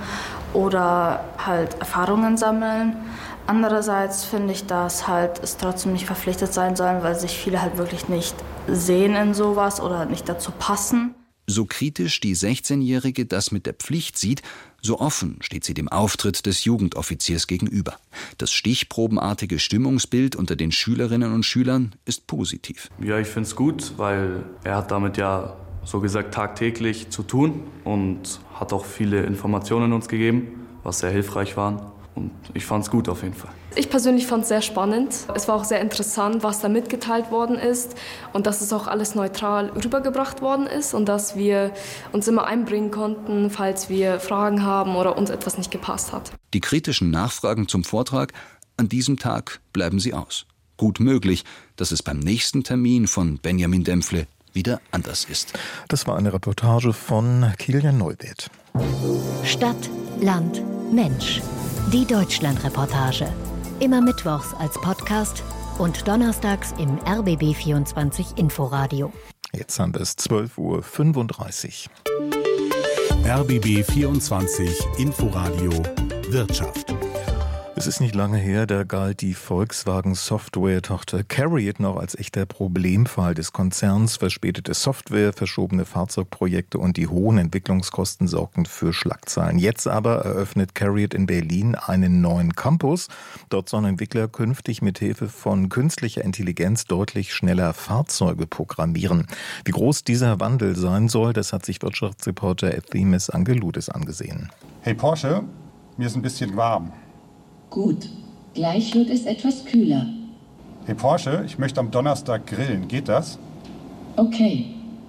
oder halt Erfahrungen sammeln. Andererseits finde ich, dass halt es trotzdem nicht verpflichtet sein sollen, weil sich viele halt wirklich nicht sehen in sowas oder nicht dazu passen. So kritisch die 16-Jährige das mit der Pflicht sieht, so offen steht sie dem Auftritt des Jugendoffiziers gegenüber. Das stichprobenartige Stimmungsbild unter den Schülerinnen und Schülern ist positiv. Ja, ich finde es gut, weil er hat damit ja so gesagt tagtäglich zu tun und hat auch viele Informationen uns gegeben, was sehr hilfreich waren. Und ich fand es gut auf jeden Fall. Ich persönlich fand es sehr spannend. Es war auch sehr interessant, was da mitgeteilt worden ist und dass es auch alles neutral rübergebracht worden ist und dass wir uns immer einbringen konnten, falls wir Fragen haben oder uns etwas nicht gepasst hat. Die kritischen Nachfragen zum Vortrag, an diesem Tag bleiben sie aus. Gut möglich, dass es beim nächsten Termin von Benjamin Dempfle wieder anders ist. Das war eine Reportage von Kilian Neubert. Stadt, Land, Mensch. Die Deutschland-Reportage. Immer mittwochs als Podcast und donnerstags im RBB24 Inforadio. Jetzt haben wir es 12:35 Uhr. RBB24 Inforadio Wirtschaft. Es ist nicht lange her, da galt die Volkswagen-Software-Tochter Cariad noch als echter Problemfall des Konzerns. Verspätete Software, verschobene Fahrzeugprojekte und die hohen Entwicklungskosten sorgten für Schlagzeilen. Jetzt aber eröffnet Cariad in Berlin einen neuen Campus. Dort sollen Entwickler künftig mit Hilfe von künstlicher Intelligenz deutlich schneller Fahrzeuge programmieren. Wie groß dieser Wandel sein soll, das hat sich Wirtschaftsreporter Ethemis Angeloudis angesehen. Hey Porsche, mir ist ein bisschen warm. Gut, gleich wird es etwas kühler. Hey Porsche, ich möchte am Donnerstag grillen. Geht das? Okay.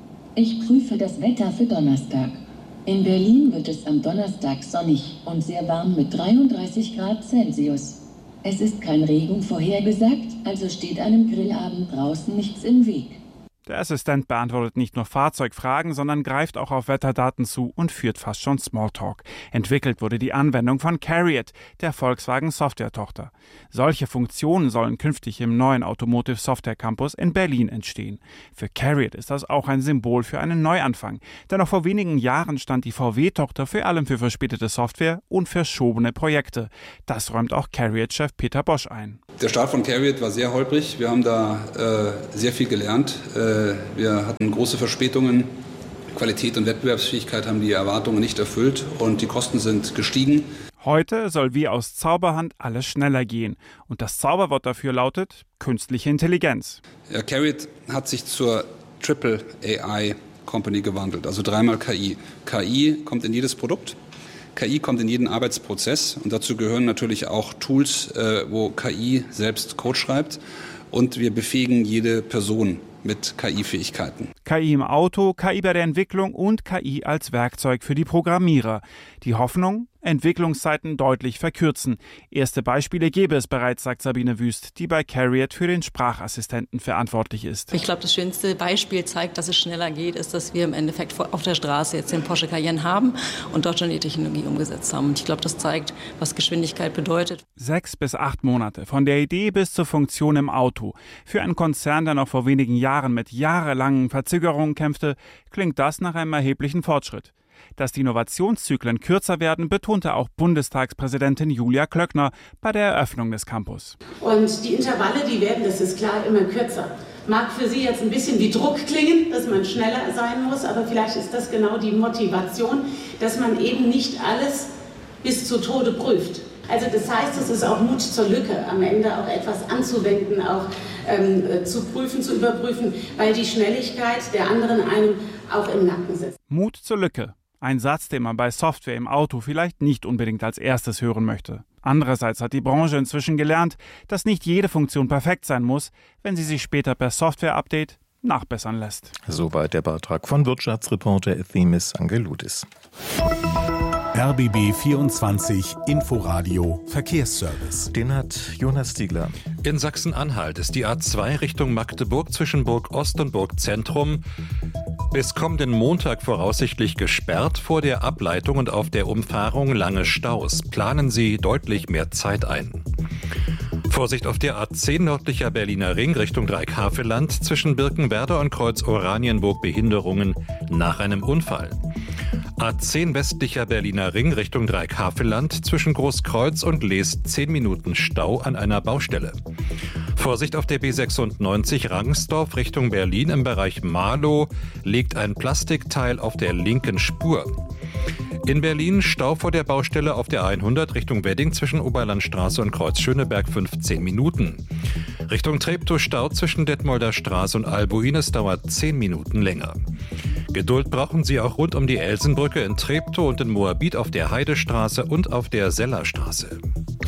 Ich prüfe das Wetter für Donnerstag. In Berlin wird es am Donnerstag sonnig und sehr warm mit 33 Grad Celsius. Es ist kein Regen vorhergesagt, also steht einem Grillabend draußen nichts im Weg. Der Assistent beantwortet nicht nur Fahrzeugfragen, sondern greift auch auf Wetterdaten zu und führt fast schon Smalltalk. Entwickelt wurde die Anwendung von CARIAD, der Volkswagen-Software-Tochter. Solche Funktionen sollen künftig im neuen Automotive Software Campus in Berlin entstehen. Für CARIAD ist das auch ein Symbol für einen Neuanfang. Denn noch vor wenigen Jahren stand die VW-Tochter vor allem für verspätete Software und verschobene Projekte. Das räumt auch CARIAD-Chef Peter Bosch ein. Der Start von CARIAD war sehr holprig. Wir haben da sehr viel gelernt. Wir hatten große Verspätungen. Qualität und Wettbewerbsfähigkeit haben die Erwartungen nicht erfüllt und die Kosten sind gestiegen. Heute soll wie aus Zauberhand alles schneller gehen. Und das Zauberwort dafür lautet künstliche Intelligenz. Ja, CARIAD hat sich zur Triple AI Company gewandelt, also 3-mal KI. KI kommt in jedes Produkt. KI kommt in jeden Arbeitsprozess und dazu gehören natürlich auch Tools, wo KI selbst Code schreibt und wir befähigen jede Person mit KI-Fähigkeiten. KI im Auto, KI bei der Entwicklung und KI als Werkzeug für die Programmierer. Die Hoffnung? Entwicklungszeiten deutlich verkürzen. Erste Beispiele gäbe es bereits, sagt Sabine Wüst, die bei CARIAD für den Sprachassistenten verantwortlich ist. Ich glaube, das schönste Beispiel zeigt, dass es schneller geht, ist, dass wir im Endeffekt auf der Straße jetzt den Porsche Cayenne haben und dort schon die Technologie umgesetzt haben. Und ich glaube, das zeigt, was Geschwindigkeit bedeutet. 6 bis 8 Monate, von der Idee bis zur Funktion im Auto. Für einen Konzern, der noch vor wenigen Jahren mit jahrelangen Verzögerungen kämpfte, klingt das nach einem erheblichen Fortschritt. Dass die Innovationszyklen kürzer werden, betonte auch Bundestagspräsidentin Julia Klöckner bei der Eröffnung des Campus. Und die Intervalle, die werden, das ist klar, immer kürzer. Mag für Sie jetzt ein bisschen wie Druck klingen, dass man schneller sein muss, aber vielleicht ist das genau die Motivation, dass man eben nicht alles bis zu Tode prüft. Also das heißt, es ist auch Mut zur Lücke, am Ende auch etwas anzuwenden, auch zu prüfen, zu überprüfen, weil die Schnelligkeit der anderen einem auch im Nacken sitzt. Mut zur Lücke. Ein Satz, den man bei Software im Auto vielleicht nicht unbedingt als erstes hören möchte. Andererseits hat die Branche inzwischen gelernt, dass nicht jede Funktion perfekt sein muss, wenn sie sich später per Software-Update nachbessern lässt. Soweit der Beitrag von Wirtschaftsreporter Ethemis Angeloudis. RBB 24 Inforadio Verkehrsservice. Den hat Jonas Ziegler. In Sachsen-Anhalt ist die A2 Richtung Magdeburg zwischen Burg Ost und Burg Zentrum bis kommenden Montag voraussichtlich gesperrt. Vor der Ableitung und auf der Umfahrung lange Staus. Planen Sie deutlich mehr Zeit ein. Vorsicht auf der A10 nördlicher Berliner Ring Richtung Dreieckhaveland zwischen Birkenwerder und Kreuz Oranienburg Behinderungen nach einem Unfall. A10 westlicher Berliner Ring Richtung Dreieckhaveland zwischen Großkreuz und Leest 10 Minuten Stau an einer Baustelle. Vorsicht auf der B96 Rangsdorf Richtung Berlin im Bereich Marlow liegt ein Plastikteil auf der linken Spur. In Berlin Stau vor der Baustelle auf der 100 Richtung Wedding zwischen Oberlandstraße und Kreuz Schöneberg 15 Minuten. Richtung Treptow Stau zwischen Detmolder Straße und Albuin, es dauert 10 Minuten länger. Geduld brauchen Sie auch rund um die Elsenbrücke in Treptow und in Moabit auf der Heidestraße und auf der Sellerstraße.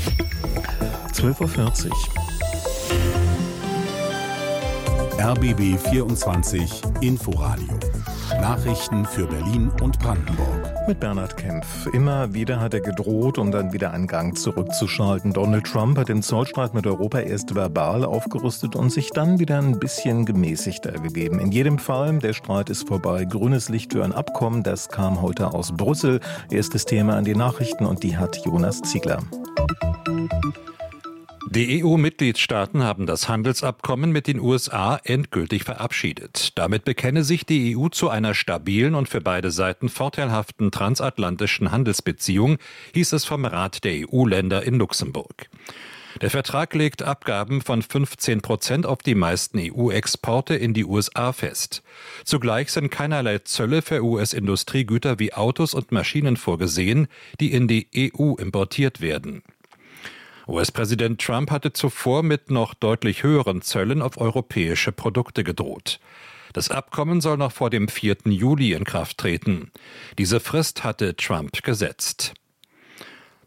12:40 Uhr. RBB 24 Inforadio. Nachrichten für Berlin und Brandenburg. Mit Bernhard Kempf. Immer wieder hat er gedroht, um dann wieder einen Gang zurückzuschalten. Donald Trump hat im Zollstreit mit Europa erst verbal aufgerüstet und sich dann wieder ein bisschen gemäßigter gegeben. In jedem Fall, der Streit ist vorbei. Grünes Licht für ein Abkommen, das kam heute aus Brüssel. Erstes Thema an die Nachrichten und die hat Jonas Ziegler. Die EU-Mitgliedstaaten haben das Handelsabkommen mit den USA endgültig verabschiedet. Damit bekenne sich die EU zu einer stabilen und für beide Seiten vorteilhaften transatlantischen Handelsbeziehung, hieß es vom Rat der EU-Länder in Luxemburg. Der Vertrag legt Abgaben von 15% auf die meisten EU-Exporte in die USA fest. Zugleich sind keinerlei Zölle für US-Industriegüter wie Autos und Maschinen vorgesehen, die in die EU importiert werden. US-Präsident Trump hatte zuvor mit noch deutlich höheren Zöllen auf europäische Produkte gedroht. Das Abkommen soll noch vor dem 4. Juli in Kraft treten. Diese Frist hatte Trump gesetzt.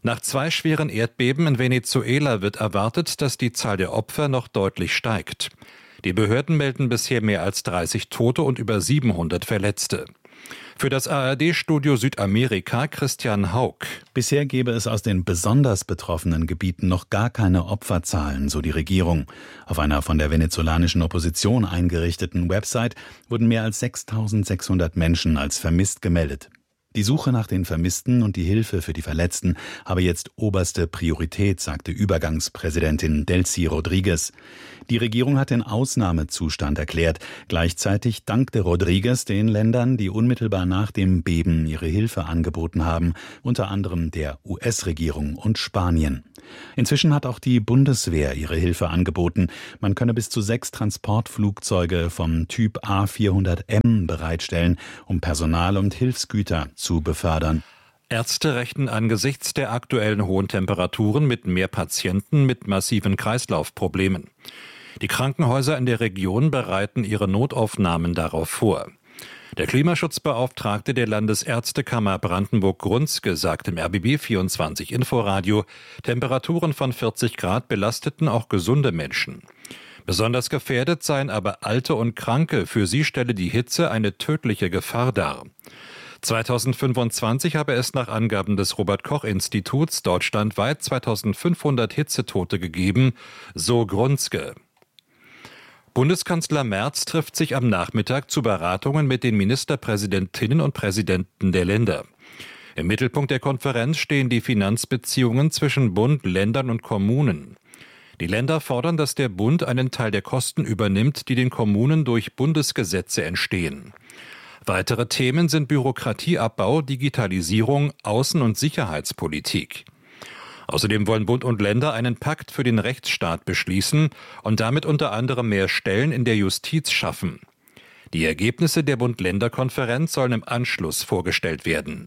Nach 2 schweren Erdbeben in Venezuela wird erwartet, dass die Zahl der Opfer noch deutlich steigt. Die Behörden melden bisher mehr als 30 Tote und über 700 Verletzte. Für das ARD-Studio Südamerika Christian Haug. Bisher gebe es aus den besonders betroffenen Gebieten noch gar keine Opferzahlen, so die Regierung. Auf einer von der venezolanischen Opposition eingerichteten Website wurden mehr als 6.600 Menschen als vermisst gemeldet. Die Suche nach den Vermissten und die Hilfe für die Verletzten habe jetzt oberste Priorität, sagte Übergangspräsidentin Delcy Rodriguez. Die Regierung hat den Ausnahmezustand erklärt. Gleichzeitig dankte Rodriguez den Ländern, die unmittelbar nach dem Beben ihre Hilfe angeboten haben, unter anderem der US-Regierung und Spanien. Inzwischen hat auch die Bundeswehr ihre Hilfe angeboten. Man könne bis zu 6 Transportflugzeuge vom Typ A400M bereitstellen, um Personal und Hilfsgüter zu befördern. Ärzte rechnen angesichts der aktuellen hohen Temperaturen mit mehr Patienten mit massiven Kreislaufproblemen. Die Krankenhäuser in der Region bereiten ihre Notaufnahmen darauf vor. Der Klimaschutzbeauftragte der Landesärztekammer Brandenburg-Grunzke sagt im RBB24 Inforadio, Temperaturen von 40 Grad belasteten auch gesunde Menschen. Besonders gefährdet seien aber Alte und Kranke. Für sie stelle die Hitze eine tödliche Gefahr dar. 2025 habe es nach Angaben des Robert-Koch-Instituts deutschlandweit 2500 Hitzetote gegeben, so Grunzke. Bundeskanzler Merz trifft sich am Nachmittag zu Beratungen mit den Ministerpräsidentinnen und Präsidenten der Länder. Im Mittelpunkt der Konferenz stehen die Finanzbeziehungen zwischen Bund, Ländern und Kommunen. Die Länder fordern, dass der Bund einen Teil der Kosten übernimmt, die den Kommunen durch Bundesgesetze entstehen. Weitere Themen sind Bürokratieabbau, Digitalisierung, Außen- und Sicherheitspolitik. Außerdem wollen Bund und Länder einen Pakt für den Rechtsstaat beschließen und damit unter anderem mehr Stellen in der Justiz schaffen. Die Ergebnisse der Bund-Länder-Konferenz sollen im Anschluss vorgestellt werden.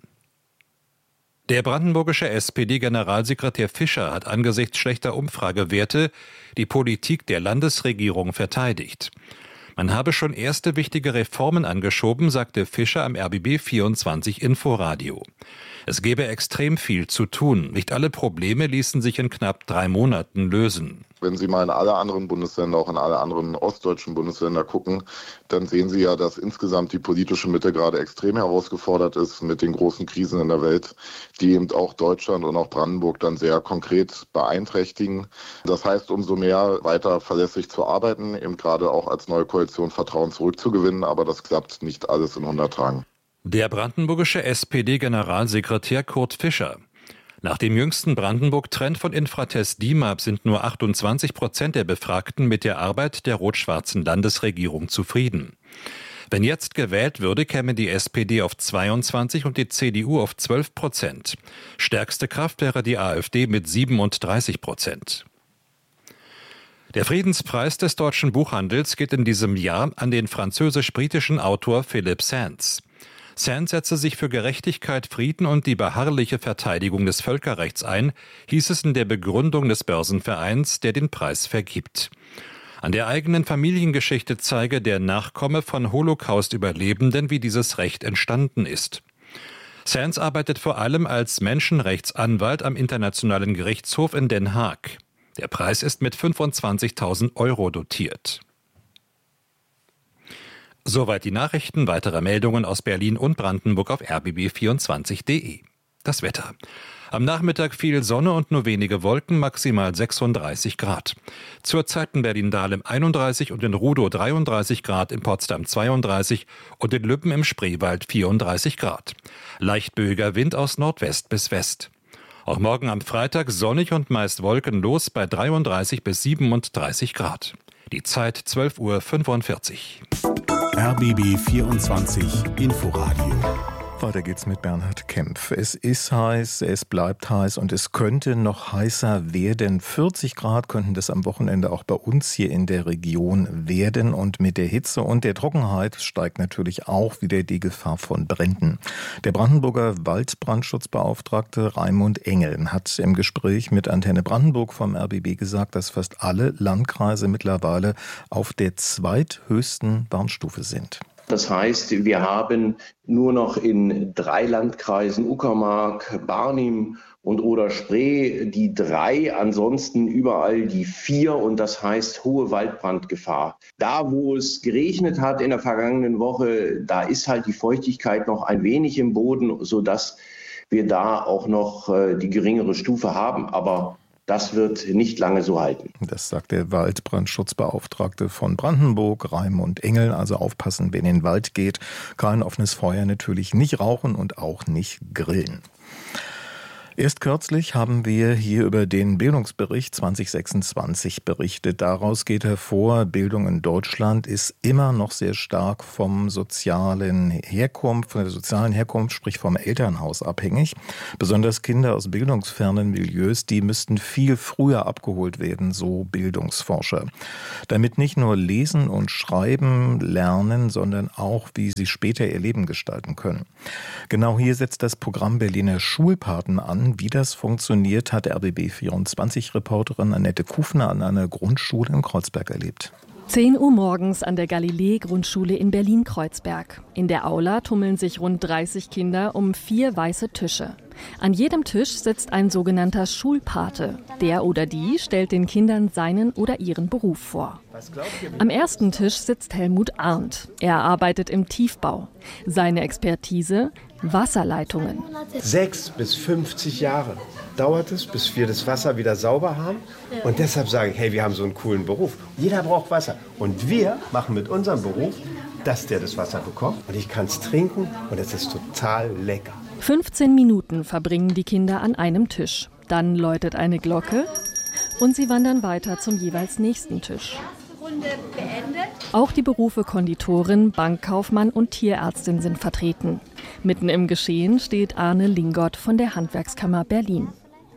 Der brandenburgische SPD-Generalsekretär Fischer hat angesichts schlechter Umfragewerte die Politik der Landesregierung verteidigt. Man habe schon erste wichtige Reformen angeschoben, sagte Fischer am RBB24 Inforadio. Es gäbe extrem viel zu tun. Nicht alle Probleme ließen sich in knapp 3 Monaten lösen. Wenn Sie mal in alle anderen Bundesländer, auch in alle anderen ostdeutschen Bundesländer gucken, dann sehen Sie ja, dass insgesamt die politische Mitte gerade extrem herausgefordert ist mit den großen Krisen in der Welt, die eben auch Deutschland und auch Brandenburg dann sehr konkret beeinträchtigen. Das heißt, umso mehr weiter verlässlich zu arbeiten, eben gerade auch als neue Koalition Vertrauen zurückzugewinnen, aber das klappt nicht alles in 100 Tagen. Der brandenburgische SPD-Generalsekretär Kurt Fischer. Nach dem jüngsten Brandenburg-Trend von Infratest DIMAP sind nur 28% der Befragten mit der Arbeit der rot-schwarzen Landesregierung zufrieden. Wenn jetzt gewählt würde, käme die SPD auf 22 und die CDU auf 12%. Stärkste Kraft wäre die AfD mit 37%. Der Friedenspreis des deutschen Buchhandels geht in diesem Jahr an den französisch-britischen Autor Philip Sands. Sands setze sich für Gerechtigkeit, Frieden und die beharrliche Verteidigung des Völkerrechts ein, hieß es in der Begründung des Börsenvereins, der den Preis vergibt. An der eigenen Familiengeschichte zeige der Nachkomme von Holocaust-Überlebenden, wie dieses Recht entstanden ist. Sands arbeitet vor allem als Menschenrechtsanwalt am Internationalen Gerichtshof in Den Haag. Der Preis ist mit 25.000 € dotiert. Soweit die Nachrichten. Weitere Meldungen aus Berlin und Brandenburg auf rbb24.de. Das Wetter. Am Nachmittag viel Sonne und nur wenige Wolken, maximal 36 Grad. Zurzeit in Berlin-Dahlem 31 und in Rudow 33 Grad, in Potsdam 32 und in Lübben im Spreewald 34 Grad. Leicht böiger Wind aus Nordwest bis West. Auch morgen am Freitag sonnig und meist wolkenlos bei 33 bis 37 Grad. Die Zeit 12:45 Uhr. RBB 24 Inforadio. Weiter geht's mit Bernhard Kempf. Es ist heiß, es bleibt heiß und es könnte noch heißer werden. 40 Grad könnten das am Wochenende auch bei uns hier in der Region werden. Und mit der Hitze und der Trockenheit steigt natürlich auch wieder die Gefahr von Bränden. Der Brandenburger Waldbrandschutzbeauftragte Raimund Engel hat im Gespräch mit Antenne Brandenburg vom RBB gesagt, dass fast alle Landkreise mittlerweile auf der zweithöchsten Warnstufe sind. Das heißt, wir haben nur noch in 3 Landkreisen, Uckermark, Barnim und Oder-Spree, die 3, ansonsten überall die 4 und das heißt hohe Waldbrandgefahr. Da, wo es geregnet hat in der vergangenen Woche, da ist halt die Feuchtigkeit noch ein wenig im Boden, sodass wir da auch noch die geringere Stufe haben, aber das wird nicht lange so halten. Das sagt der Waldbrandschutzbeauftragte von Brandenburg, Raimund Engel. Also aufpassen, wenn in den Wald geht. Kein offenes Feuer natürlich nicht rauchen und auch nicht grillen. Erst kürzlich haben wir hier über den Bildungsbericht 2026 berichtet. Daraus geht hervor, Bildung in Deutschland ist immer noch sehr stark von der sozialen Herkunft, sprich vom Elternhaus abhängig. Besonders Kinder aus bildungsfernen Milieus, die müssten viel früher abgeholt werden, so Bildungsforscher. Damit nicht nur lesen und schreiben lernen, sondern auch, wie sie später ihr Leben gestalten können. Genau hier setzt das Programm Berliner Schulpaten an. Wie das funktioniert, hat RBB24-Reporterin Annette Kufner an einer Grundschule in Kreuzberg erlebt. 10 Uhr morgens an der Galilei-Grundschule in Berlin-Kreuzberg. In der Aula tummeln sich rund 30 Kinder um 4 weiße Tische. An jedem Tisch sitzt ein sogenannter Schulpate. Der oder die stellt den Kindern seinen oder ihren Beruf vor. Am ersten Tisch sitzt Helmut Arndt. Er arbeitet im Tiefbau. Seine Expertise: Wasserleitungen. 6 bis 50 Jahre dauert es, bis wir das Wasser wieder sauber haben. Und deshalb sage ich, hey, wir haben so einen coolen Beruf. Jeder braucht Wasser. Und wir machen mit unserem Beruf, dass der das Wasser bekommt. Und ich kann es trinken und es ist total lecker. 15 Minuten verbringen die Kinder an einem Tisch. Dann läutet eine Glocke und sie wandern weiter zum jeweils nächsten Tisch. Auch die Berufe Konditorin, Bankkaufmann und Tierärztin sind vertreten. Mitten im Geschehen steht Arne Lingott von der Handwerkskammer Berlin.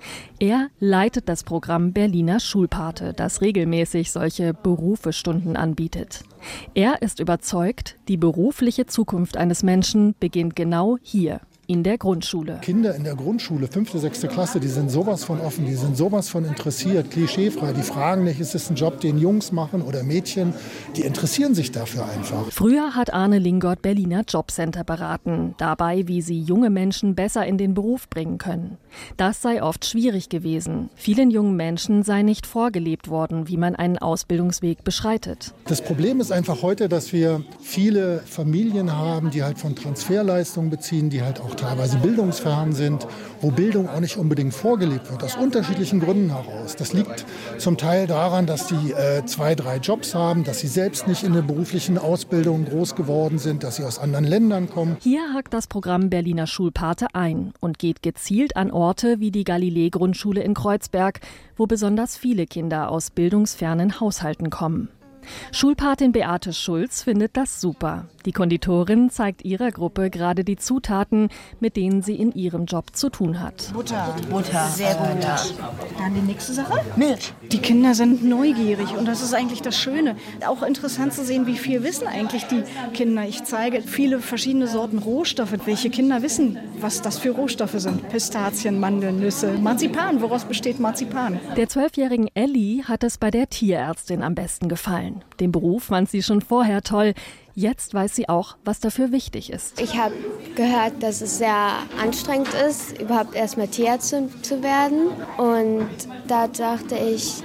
Er leitet das Programm Berliner Schulpate, das regelmäßig solche Berufestunden anbietet. Er ist überzeugt, die berufliche Zukunft eines Menschen beginnt genau hier, in der Grundschule. Kinder in der Grundschule, 5., 6. Klasse, die sind sowas von offen, die sind sowas von interessiert, klischeefrei. Die fragen nicht, ist es ein Job, den Jungs machen oder Mädchen? Die interessieren sich dafür einfach. Früher hat Arne Lingott Berliner Jobcenter beraten, dabei, wie sie junge Menschen besser in den Beruf bringen können. Das sei oft schwierig gewesen. Vielen jungen Menschen sei nicht vorgelebt worden, wie man einen Ausbildungsweg beschreitet. Das Problem ist einfach heute, dass wir viele Familien haben, die halt von Transferleistungen beziehen, die halt auch teilweise bildungsfern sind, wo Bildung auch nicht unbedingt vorgelebt wird, aus unterschiedlichen Gründen heraus. Das liegt zum Teil daran, dass die 2, 3 Jobs haben, dass sie selbst nicht in der beruflichen Ausbildung groß geworden sind, dass sie aus anderen Ländern kommen. Hier hakt das Programm Berliner Schulpate ein und geht gezielt an Orte wie die Galilei-Grundschule in Kreuzberg, wo besonders viele Kinder aus bildungsfernen Haushalten kommen. Schulpatin Beate Schulz findet das super. Die Konditorin zeigt ihrer Gruppe gerade die Zutaten, mit denen sie in ihrem Job zu tun hat. Butter, sehr gut. Dann die nächste Sache? Milch. Die Kinder sind neugierig und das ist eigentlich das Schöne. Auch interessant zu sehen, wie viel wissen eigentlich die Kinder. Ich zeige viele verschiedene Sorten Rohstoffe. Welche Kinder wissen, was das für Rohstoffe sind? Pistazien, Mandeln, Nüsse, Marzipan. Woraus besteht Marzipan? Der 12-jährigen Ellie hat es bei der Tierärztin am besten gefallen. Den Beruf fand sie schon vorher toll. Jetzt weiß sie auch, was dafür wichtig ist. Ich habe gehört, dass es sehr anstrengend ist, überhaupt erstmal Tierärztin zu werden. Und da dachte ich,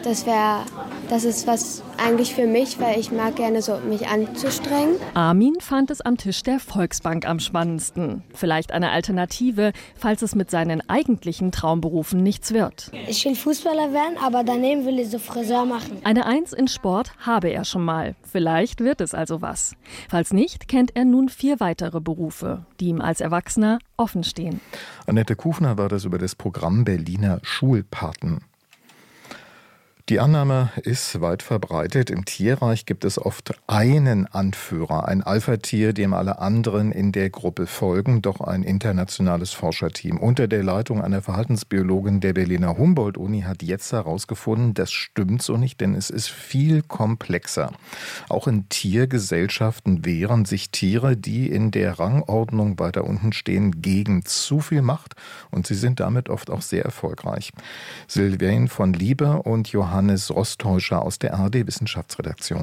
das ist was eigentlich für mich, weil ich mag gerne so, mich anzustrengen. Armin fand es am Tisch der Volksbank am spannendsten. Vielleicht eine Alternative, falls es mit seinen eigentlichen Traumberufen nichts wird. Ich will Fußballer werden, aber daneben will ich so Friseur machen. Eine 1 in Sport habe er schon mal. Vielleicht wird es also was. Falls nicht, kennt er nun 4 weitere Berufe, die ihm als Erwachsener offen stehen. Annette Kufner war das über das Programm Berliner Schulpaten. Die Annahme ist weit verbreitet. Im Tierreich gibt es oft einen Anführer, ein Alpha-Tier, dem alle anderen in der Gruppe folgen. Doch ein internationales Forscherteam unter der Leitung einer Verhaltensbiologin der Berliner Humboldt-Uni hat jetzt herausgefunden, das stimmt so nicht, denn es ist viel komplexer. Auch in Tiergesellschaften wehren sich Tiere, die in der Rangordnung weiter unten stehen, gegen zu viel Macht. Und sie sind damit oft auch sehr erfolgreich. Sylvain von Lieber und Johannes Rostäuscher aus der ARD-Wissenschaftsredaktion.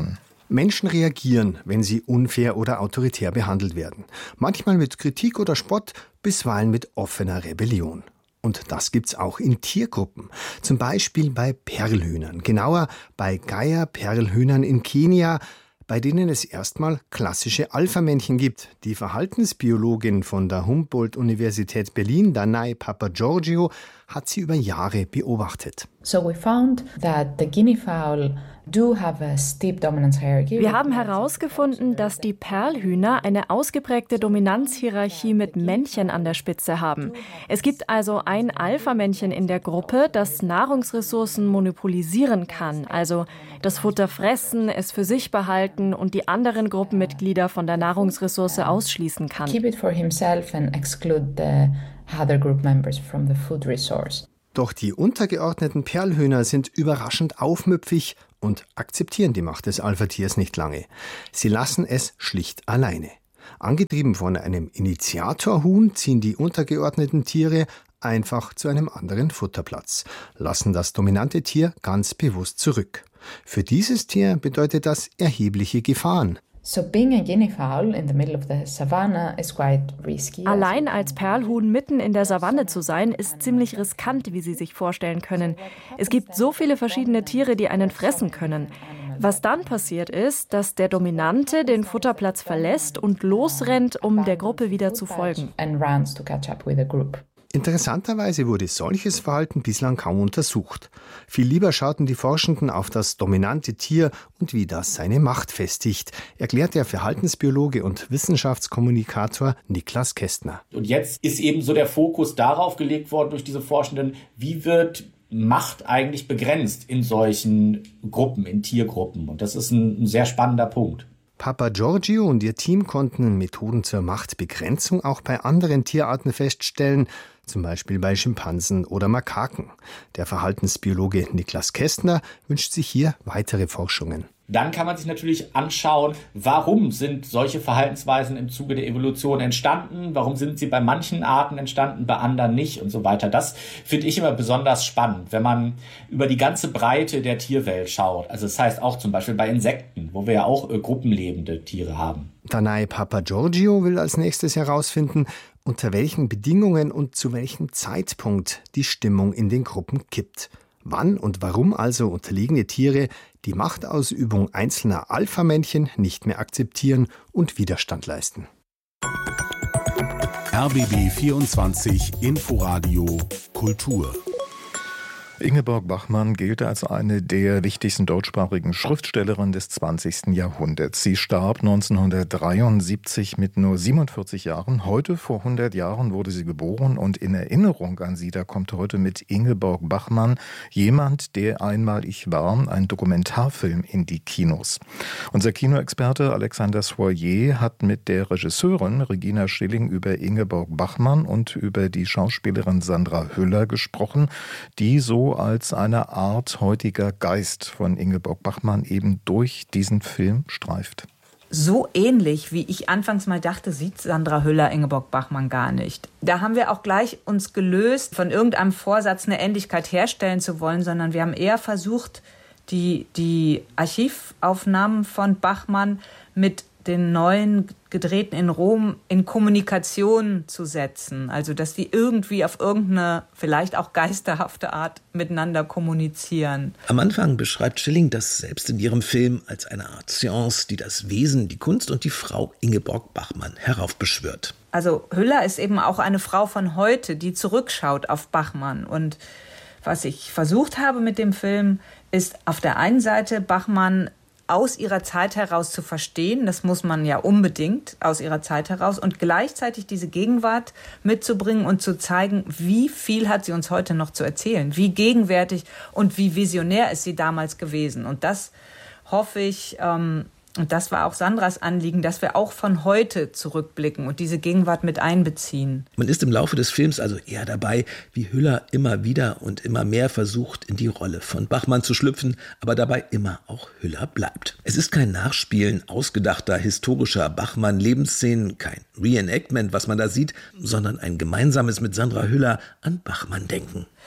Menschen reagieren, wenn sie unfair oder autoritär behandelt werden. Manchmal mit Kritik oder Spott, bisweilen mit offener Rebellion. Und das gibt's auch in Tiergruppen. Zum Beispiel bei Perlhühnern. Genauer bei Geier-Perlhühnern in Kenia, bei denen es erstmal klassische Alpha-Männchen gibt. Die Verhaltensbiologin von der Humboldt-Universität Berlin, Danai Papagiorgio, hat sie über Jahre beobachtet. So we found that the guinea fowl do have a steep dominance hierarchy. Wir haben herausgefunden, dass die Perlhühner eine ausgeprägte Dominanzhierarchie mit Männchen an der Spitze haben. Es gibt also ein Alpha-Männchen in der Gruppe, das Nahrungsressourcen monopolisieren kann, also das Futter fressen, es für sich behalten und die anderen Gruppenmitglieder von der Nahrungsressource ausschließen kann. Keep it for himself and exclude the other group members from the food resource. Doch die untergeordneten Perlhühner sind überraschend aufmüpfig und akzeptieren die Macht des Alpha-Tiers nicht lange. Sie lassen es schlicht alleine. Angetrieben von einem Initiatorhuhn ziehen die untergeordneten Tiere einfach zu einem anderen Futterplatz, lassen das dominante Tier ganz bewusst zurück. Für dieses Tier bedeutet das erhebliche Gefahren. So being a guinea fowl in the middle of the savannah is quite risky. Allein als Perlhuhn mitten in der Savanne zu sein, ist ziemlich riskant, wie Sie sich vorstellen können. Es gibt so viele verschiedene Tiere, die einen fressen können. Was dann passiert ist, dass der Dominante den Futterplatz verlässt und losrennt, um der Gruppe wieder zu folgen. Interessanterweise wurde solches Verhalten bislang kaum untersucht. Viel lieber schauten die Forschenden auf das dominante Tier und wie das seine Macht festigt, erklärt der Verhaltensbiologe und Wissenschaftskommunikator Niklas Kästner. Und jetzt ist eben so der Fokus darauf gelegt worden durch diese Forschenden, wie wird Macht eigentlich begrenzt in solchen Gruppen, in Tiergruppen. Und das ist ein sehr spannender Punkt. Papagiorgio und ihr Team konnten Methoden zur Machtbegrenzung auch bei anderen Tierarten feststellen, zum Beispiel bei Schimpansen oder Makaken. Der Verhaltensbiologe Niklas Kästner wünscht sich hier weitere Forschungen. Dann kann man sich natürlich anschauen, warum sind solche Verhaltensweisen im Zuge der Evolution entstanden, warum sind sie bei manchen Arten entstanden, bei anderen nicht und so weiter. Das finde ich immer besonders spannend, wenn man über die ganze Breite der Tierwelt schaut. Also das heißt auch zum Beispiel bei Insekten, wo wir ja auch gruppenlebende Tiere haben. Danai Papagiorgio will als nächstes herausfinden, unter welchen Bedingungen und zu welchem Zeitpunkt die Stimmung in den Gruppen kippt. Wann und warum also unterlegene Tiere die Machtausübung einzelner Alpha-Männchen nicht mehr akzeptieren und Widerstand leisten. RBB 24 Inforadio Kultur. Ingeborg Bachmann gilt als eine der wichtigsten deutschsprachigen Schriftstellerinnen des 20. Jahrhunderts. Sie starb 1973 mit nur 47 Jahren. Heute, vor 100 Jahren, wurde sie geboren und in Erinnerung an sie, da kommt heute mit Ingeborg Bachmann jemand, der einmal ich war, ein Dokumentarfilm in die Kinos. Unser Kinoexperte Alexander Soyer hat mit der Regisseurin Regina Schilling über Ingeborg Bachmann und über die Schauspielerin Sandra Hüller gesprochen, die so als eine Art heutiger Geist von Ingeborg Bachmann eben durch diesen Film streift. So ähnlich, wie ich anfangs mal dachte, sieht Sandra Hüller Ingeborg Bachmann gar nicht. Da haben wir auch gleich uns gelöst, von irgendeinem Vorsatz eine Ähnlichkeit herstellen zu wollen, sondern wir haben eher versucht, die Archivaufnahmen von Bachmann mit den neuen Gedrehten in Rom in Kommunikation zu setzen. Also, dass die irgendwie auf irgendeine, vielleicht auch geisterhafte Art miteinander kommunizieren. Am Anfang beschreibt Schilling das selbst in ihrem Film als eine Art Seance, die das Wesen, die Kunst und die Frau Ingeborg Bachmann heraufbeschwört. Also, Hüller ist eben auch eine Frau von heute, die zurückschaut auf Bachmann. Und was ich versucht habe mit dem Film, ist auf der einen Seite Bachmann aus ihrer Zeit heraus zu verstehen, das muss man ja unbedingt aus ihrer Zeit heraus, und gleichzeitig diese Gegenwart mitzubringen und zu zeigen, wie viel hat sie uns heute noch zu erzählen, wie gegenwärtig und wie visionär ist sie damals gewesen. Und das hoffe ich, und das war auch Sandras Anliegen, dass wir auch von heute zurückblicken und diese Gegenwart mit einbeziehen. Man ist im Laufe des Films also eher dabei, wie Hüller immer wieder und immer mehr versucht, in die Rolle von Bachmann zu schlüpfen, aber dabei immer auch Hüller bleibt. Es ist kein Nachspielen ausgedachter historischer Bachmann-Lebensszenen, kein Reenactment, was man da sieht, sondern ein gemeinsames mit Sandra Hüller an Bachmann denken.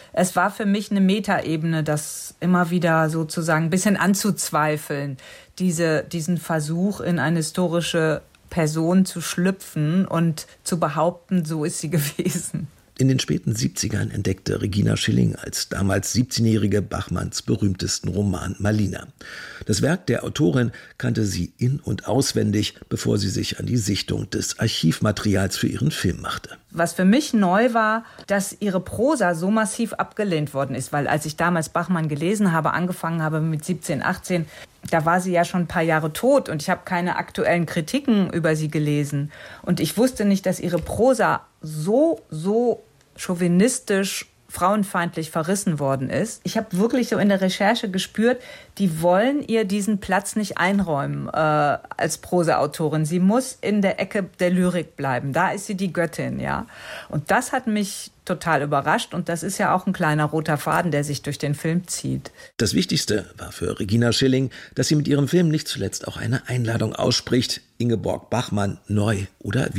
es war für mich eine Metaebene, das immer wieder sozusagen ein bisschen anzuzweifeln, diesen Versuch, in eine historische Person zu schlüpfen und zu behaupten, so ist sie gewesen. In den späten 70ern entdeckte Regina Schilling als damals 17-jährige Bachmanns berühmtesten Roman Malina. Das Werk der Autorin kannte sie in- und auswendig, bevor sie sich an die Sichtung des Archivmaterials für ihren Film machte. Was für mich neu war, dass ihre Prosa so massiv abgelehnt worden ist, weil als ich damals Bachmann gelesen habe, angefangen habe mit 17, 18, da war sie ja schon ein paar Jahre tot und ich habe keine aktuellen Kritiken über sie gelesen. Und ich wusste nicht, dass ihre Prosa so chauvinistisch, frauenfeindlich verrissen worden ist. Ich habe wirklich so in der Recherche gespürt, die wollen ihr diesen Platz nicht einräumen als Prosa-Autorin. Sie muss in der Ecke der Lyrik bleiben. Da ist sie die Göttin, ja. Und das hat mich total überrascht und das ist ja auch ein kleiner roter Faden, der sich durch den Film zieht. Das Wichtigste war für Regina Schilling, dass sie mit ihrem Film nicht zuletzt auch eine Einladung ausspricht, Ingeborg Bachmann neu oder